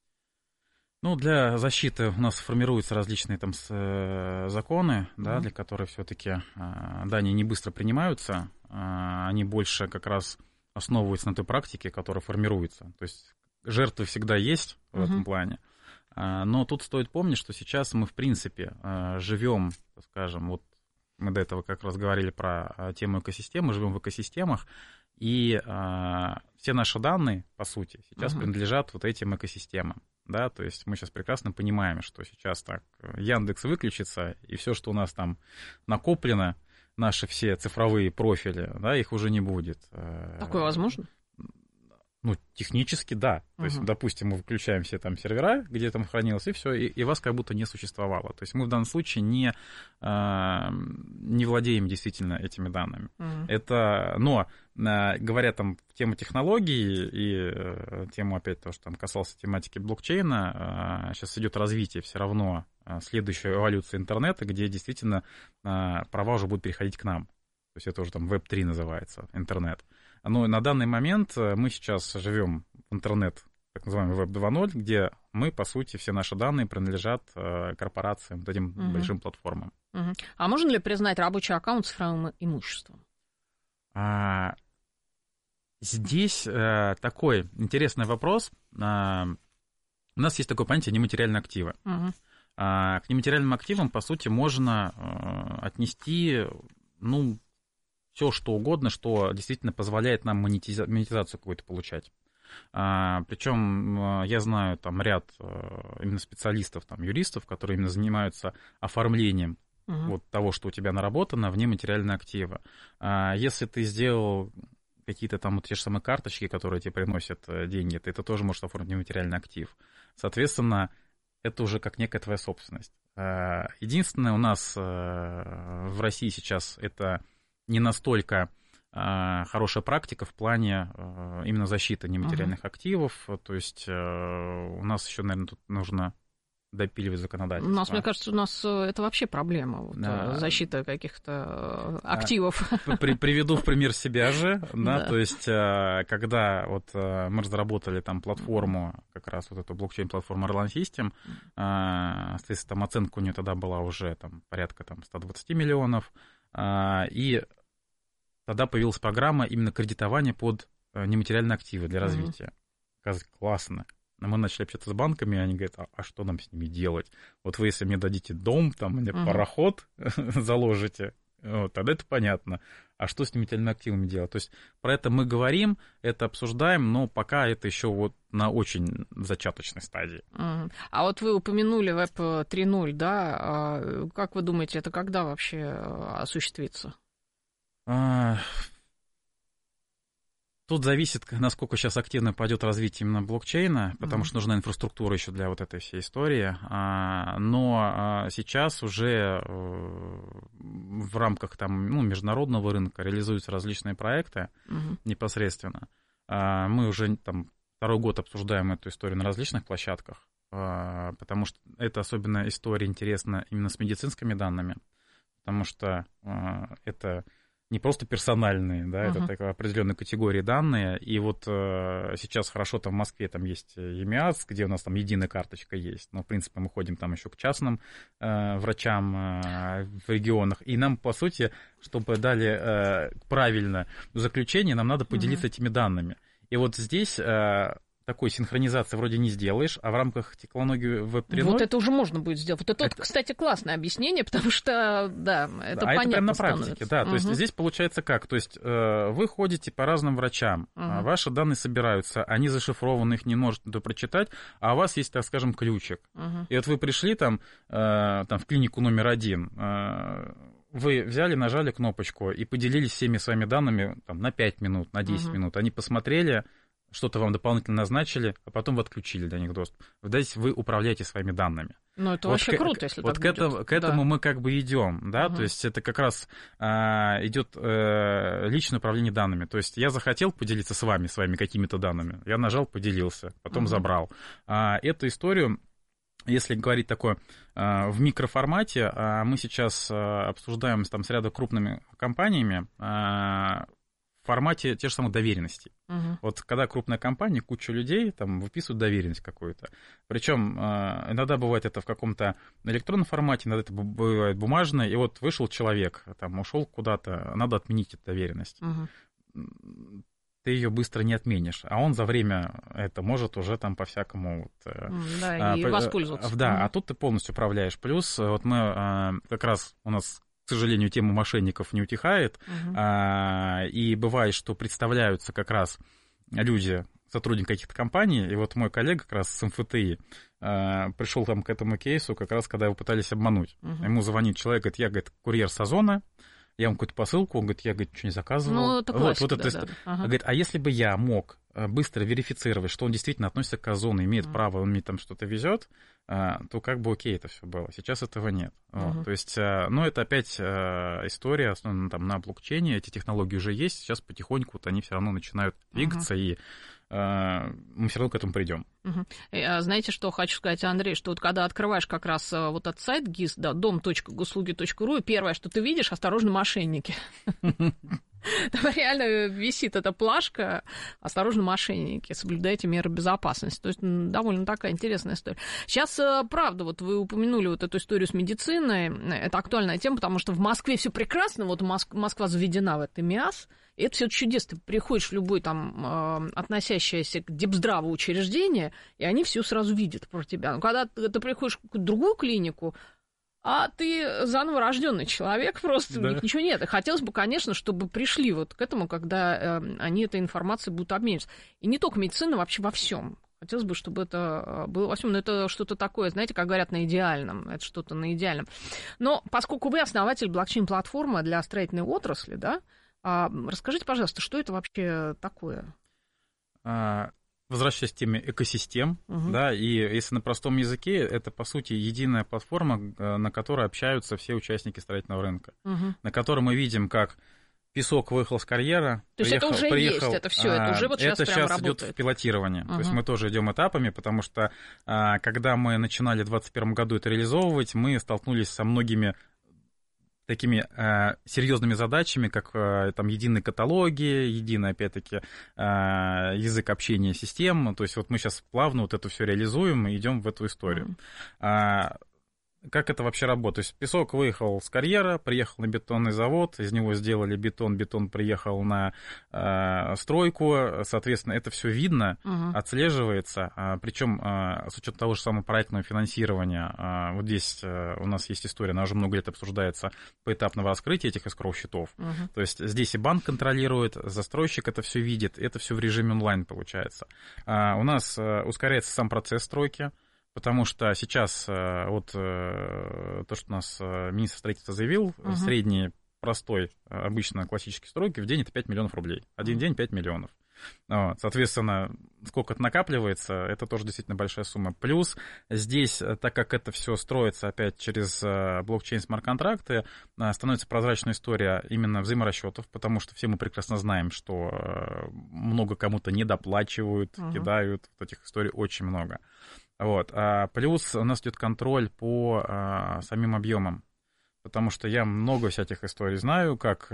[SPEAKER 10] Ну, для защиты у нас формируются различные там законы, да, для которых все-таки, да, они не быстро принимаются, они больше как раз основываются на той практике, которая формируется. То есть жертвы всегда есть в этом плане. Но тут стоит помнить, что сейчас мы, в принципе, живем, скажем, вот мы до этого как раз говорили про тему экосистемы, живем в экосистемах, и все наши данные, по сути, сейчас принадлежат вот этим экосистемам. Да, то есть мы сейчас прекрасно понимаем, что сейчас так Яндекс выключится, и все, что у нас там накоплено, наши все цифровые профили, да, их уже не будет.
[SPEAKER 9] Такое возможно?
[SPEAKER 10] Ну, технически, да. То есть, допустим, мы выключаем все там сервера, где там хранилось, и все, и вас как будто не существовало. То есть мы в данном случае не владеем действительно этими данными. Но, говоря там в тему технологий и тему, опять то, что там касался тематики блокчейна, сейчас идет развитие все равно, следующая эволюция интернета, где действительно права уже будут переходить к нам. То есть это уже там Web3 называется, интернет. Но на данный момент мы сейчас живем в интернет, так называемый Web 2.0, где мы, по сути, все наши данные принадлежат корпорациям, вот этим большим платформам.
[SPEAKER 9] А можно ли признать рабочий аккаунт цифровым имуществом?
[SPEAKER 10] Здесь такой интересный вопрос. У нас есть такое понятие нематериальные активы. К нематериальным активам, по сути, можно отнести, все что угодно, что действительно позволяет нам монетизацию какую-то получать. Причем я знаю там ряд именно специалистов, там, юристов, которые именно занимаются оформлением вот того, что у тебя наработано, в нематериальные активы. Если ты сделал какие-то там вот те же самые карточки, которые тебе приносят деньги, ты это тоже можешь оформить нематериальный актив. Соответственно, это уже как некая твоя собственность. Единственное, у нас в России сейчас это не настолько хорошая практика в плане именно защиты нематериальных активов. То есть у нас еще, наверное, тут нужно допиливать законодательство.
[SPEAKER 9] У нас, мне кажется, у нас это вообще проблема, защита каких-то активов.
[SPEAKER 10] Приведу в пример себя же, то есть когда вот мы разработали там платформу, как раз вот эту блокчейн-платформу Erlang System, соответственно, там оценка у нее тогда была уже там порядка там 120 миллионов, и тогда появилась программа именно кредитования под нематериальные активы для развития. Оказывается, классно. Но мы начали общаться с банками, и они говорят, а что нам с ними делать? Вот вы, если мне дадите дом, там, мне пароход заложите, вот, тогда это понятно. А что с нематериальными активами делать? То есть про это мы говорим, это обсуждаем, но пока это еще вот на очень зачаточной стадии.
[SPEAKER 9] А вот вы упомянули Web 3.0, да? Как вы думаете, это когда вообще осуществится?
[SPEAKER 10] Тут зависит, насколько сейчас активно пойдет развитие именно блокчейна, потому что нужна инфраструктура еще для вот этой всей истории. Но сейчас уже в рамках там, международного рынка реализуются различные проекты непосредственно. Мы уже там второй год обсуждаем эту историю на различных площадках, потому что эта особенно история интересна именно с медицинскими данными, потому что это не просто персональные, да, это такая определенная категория данные, и вот сейчас хорошо там в Москве там есть ЕМИАС, где у нас там единая карточка есть, но в принципе мы ходим там еще к частным врачам в регионах, и нам по сути, чтобы дали правильно заключение, нам надо поделиться этими данными, и вот здесь такой синхронизации вроде не сделаешь, а в рамках технологии Web 3.0...
[SPEAKER 9] Вот это уже можно будет сделать. Вот это, кстати, классное объяснение, потому что, да, это понятно
[SPEAKER 10] это прямо на
[SPEAKER 9] становится.
[SPEAKER 10] практике, да. То есть здесь получается как? То есть вы ходите по разным врачам, ваши данные собираются, они зашифрованы, их не может никто прочитать, а у вас есть, так скажем, ключик. И вот вы пришли там в клинику номер 1, вы взяли, нажали кнопочку и поделились всеми своими данными там, на 5 минут, на 10 минут. Они посмотрели, что-то вам дополнительно назначили, а потом вы отключили для них доступ. Здесь вы управляете своими данными.
[SPEAKER 9] Ну, это вот вообще круто, если
[SPEAKER 10] вот так будет. К этому мы как бы идем, да, то есть это как раз идет личное управление данными. То есть я захотел поделиться с вами своими какими-то данными, я нажал, поделился, потом забрал. Эту историю, если говорить такое в микроформате, мы сейчас обсуждаем там с рядом крупными компаниями в формате тех же самых доверенностей. Вот когда крупная компания, куча людей там выписывают доверенность какую-то. Причем иногда бывает это в каком-то электронном формате, иногда это бывает бумажное. И вот вышел человек, там ушел куда-то, надо отменить эту доверенность. Ты ее быстро не отменишь, а он за время это может уже там по-всякому
[SPEAKER 9] и воспользоваться.
[SPEAKER 10] Да, а тут ты полностью управляешь. Плюс вот мы как раз у нас, к сожалению, тема мошенников не утихает, и бывает, что представляются как раз люди, сотрудники каких-то компаний, и вот мой коллега как раз с МФТИ пришел там к этому кейсу, как раз когда его пытались обмануть. Ему звонит человек, говорит, я, курьер с Озона, я вам какую-то посылку, он говорит, я, ничего не заказывал.
[SPEAKER 9] Ну, это классика,
[SPEAKER 10] Говорит, а если бы я мог быстро верифицировать, что он действительно относится к Озону, имеет право, он мне там что-то везет, то как бы окей это все было. Сейчас этого нет. То есть, это опять история, основана там на блокчейне, эти технологии уже есть, сейчас потихоньку вот они все равно начинают двигаться, и мы все равно к этому придем.
[SPEAKER 9] Знаете, что хочу сказать, Андрей, что вот когда открываешь как раз вот этот сайт ГИС, да, dom.госуслуги.ру, и первое, что ты видишь, осторожно, мошенники. Там реально висит эта плашка: «Осторожно, мошенники, соблюдайте меры безопасности». То есть довольно такая интересная история. Сейчас, правда, вот вы упомянули вот эту историю с медициной. Это актуальная тема, потому что в Москве все прекрасно. Вот Москва заведена в это МИАС. И это все чудесно. Ты приходишь в любое там относящееся к депздраву учреждение, и они все сразу видят про тебя. Но когда ты приходишь в какую-то другую клинику, а ты заново рожденный человек, просто ничего нет. И хотелось бы, конечно, чтобы пришли вот к этому, когда они этой информацией будут обмениваться. И не только медицина, вообще во всем. Хотелось бы, чтобы это было во всем. Но это что-то такое, знаете, как говорят, на идеальном. Это что-то на идеальном. Но поскольку вы основатель блокчейн-платформы для строительной отрасли, да, расскажите, пожалуйста, что это вообще такое?
[SPEAKER 10] Возвращаясь к теме экосистем, да, и если на простом языке, это, по сути, единая платформа, на которой общаются все участники строительного рынка, на которой мы видим, как песок выехал с карьера.
[SPEAKER 9] То есть это уже есть, это все, это уже вот сейчас прям работает.
[SPEAKER 10] Это сейчас идет в пилотирование. То есть мы тоже идем этапами, потому что когда мы начинали в 2021 году это реализовывать, мы столкнулись со многими такими серьезными задачами, как там единые каталоги, единый, опять-таки, язык общения систем. То есть вот мы сейчас плавно вот это все реализуем и идем в эту историю. Как это вообще работает? То есть песок выехал с карьера, приехал на бетонный завод, из него сделали бетон, бетон приехал на стройку, соответственно, это все видно, отслеживается, причем с учетом того же самого проектного финансирования, вот здесь у нас есть история, она уже много лет обсуждается, поэтапного раскрытия этих эскроу-счетов, то есть здесь и банк контролирует, застройщик это все видит, это все в режиме онлайн получается. У нас ускоряется сам процесс стройки, потому что сейчас вот то, что у нас министр строительства заявил, средний, простой, обычно классический стройки в день это 5 миллионов рублей. Один день 5 миллионов. Вот, соответственно, сколько это накапливается, это тоже действительно большая сумма. Плюс здесь, так как это все строится опять через блокчейн смарт-контракты, становится прозрачная история именно взаиморасчетов, потому что все мы прекрасно знаем, что много кому-то недоплачивают, кидают, вот этих историй очень много. Вот. Плюс у нас идет контроль по самим объемам, потому что я много всяких историй знаю, как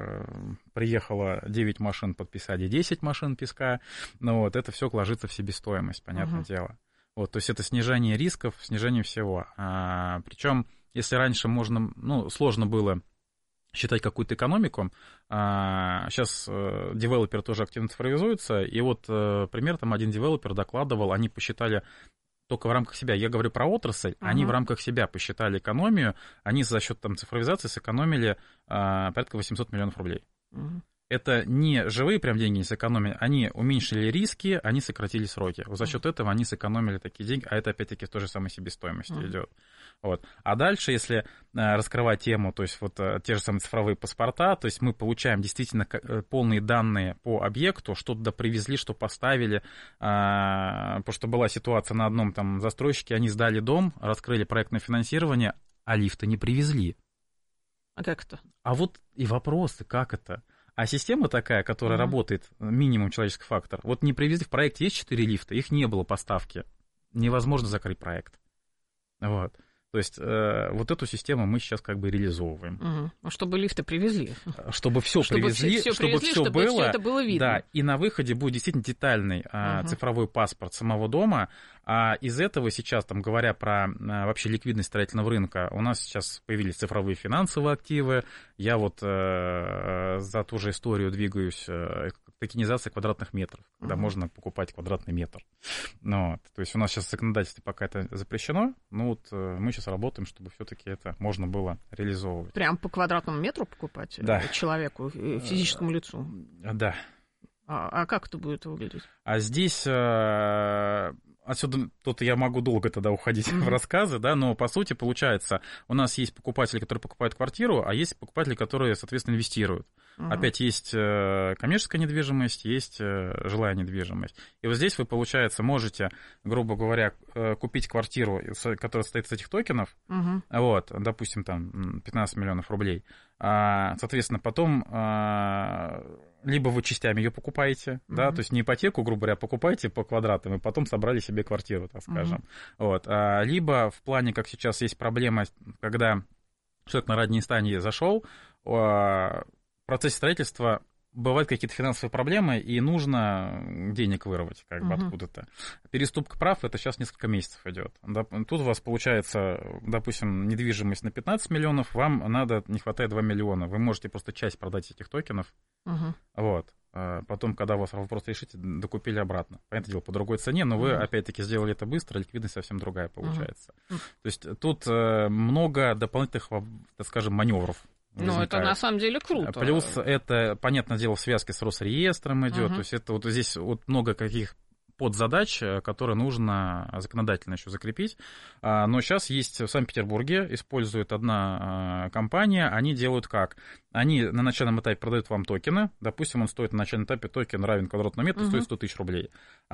[SPEAKER 10] приехало 9 машин, подписали 10 машин песка, но вот это все ложится в себестоимость, понятное дело. Вот, то есть это снижение рисков, снижение всего. Причем, если раньше сложно было считать какую-то экономику, сейчас девелоперы тоже активно цифровизуются, и вот пример, там один девелопер докладывал, они посчитали только в рамках себя. Я говорю про отрасль, они в рамках себя посчитали экономию, они за счет там цифровизации сэкономили порядка 800 миллионов рублей. Это не живые прям деньги не сэкономили, они уменьшили риски, они сократили сроки. За счет этого они сэкономили такие деньги, а это опять-таки в той же самой себестоимости идет. Вот. А дальше, если раскрывать тему, то есть вот те же самые цифровые паспорта, то есть мы получаем действительно полные данные по объекту, что туда привезли, что поставили, потому что была ситуация на одном там застройщике, они сдали дом, раскрыли проектное финансирование, а лифта не привезли.
[SPEAKER 9] А как это?
[SPEAKER 10] А вот и вопросы, как это? А система такая, которая работает, минимум человеческий фактор. Вот не привезли, в проекте есть 4 лифта, их не было поставки. Невозможно закрыть проект. Вот. То есть вот эту систему мы сейчас как бы реализовываем.
[SPEAKER 9] Чтобы лифты привезли.
[SPEAKER 10] Чтобы все привезли, чтобы все было.
[SPEAKER 9] Все это было видно.
[SPEAKER 10] Да, и на выходе будет действительно детальный цифровой паспорт самого дома. А из этого сейчас, там, говоря про вообще ликвидность строительного рынка, у нас сейчас появились цифровые финансовые активы. Я вот за ту же историю двигаюсь, токенизация квадратных метров, когда можно покупать квадратный метр. Вот. То есть у нас сейчас в законодательстве пока это запрещено, но вот мы сейчас работаем, чтобы все-таки это можно было реализовывать.
[SPEAKER 9] Прям по квадратному метру покупать человеку, физическому лицу?
[SPEAKER 10] Да.
[SPEAKER 9] А как это будет выглядеть?
[SPEAKER 10] А здесь... Отсюда тут я могу долго тогда уходить в рассказы, да, но по сути получается, у нас есть покупатели, которые покупают квартиру, а есть покупатели, которые, соответственно, инвестируют. Опять есть коммерческая недвижимость, есть жилая недвижимость. И вот здесь вы, получается, можете, грубо говоря, купить квартиру, которая состоит из этих токенов, вот, допустим, там 15 миллионов рублей. Соответственно, потом либо вы частями ее покупаете, да, то есть не ипотеку, грубо говоря, покупаете по квадратам, и потом собрали себе квартиру, так скажем. Вот. Либо в плане, как сейчас есть проблема, когда человек на ранней стадии зашел, процессе строительства бывают какие-то финансовые проблемы, и нужно денег вырвать как бы откуда-то. Переступка прав, это сейчас несколько месяцев идет. Тут у вас получается, допустим, недвижимость на 15 миллионов, вам не хватает 2 миллиона. Вы можете просто часть продать этих токенов, вот. Потом, когда у вас вопрос решите, докупили обратно. Понятное дело, по другой цене, но вы, опять-таки, сделали это быстро, ликвидность совсем другая получается. То есть тут много дополнительных, так скажем, маневров.
[SPEAKER 9] Ну, это на самом деле круто.
[SPEAKER 10] Плюс это, понятное дело, в связке с Росреестром идет. То есть это вот здесь вот много каких подзадач, которые нужно законодательно еще закрепить. Но сейчас есть в Санкт-Петербурге, использует одна компания, они делают как? Они на начальном этапе продают вам токены, допустим, он стоит на начальном этапе, токен равен квадратному метру, стоит 100 тысяч рублей.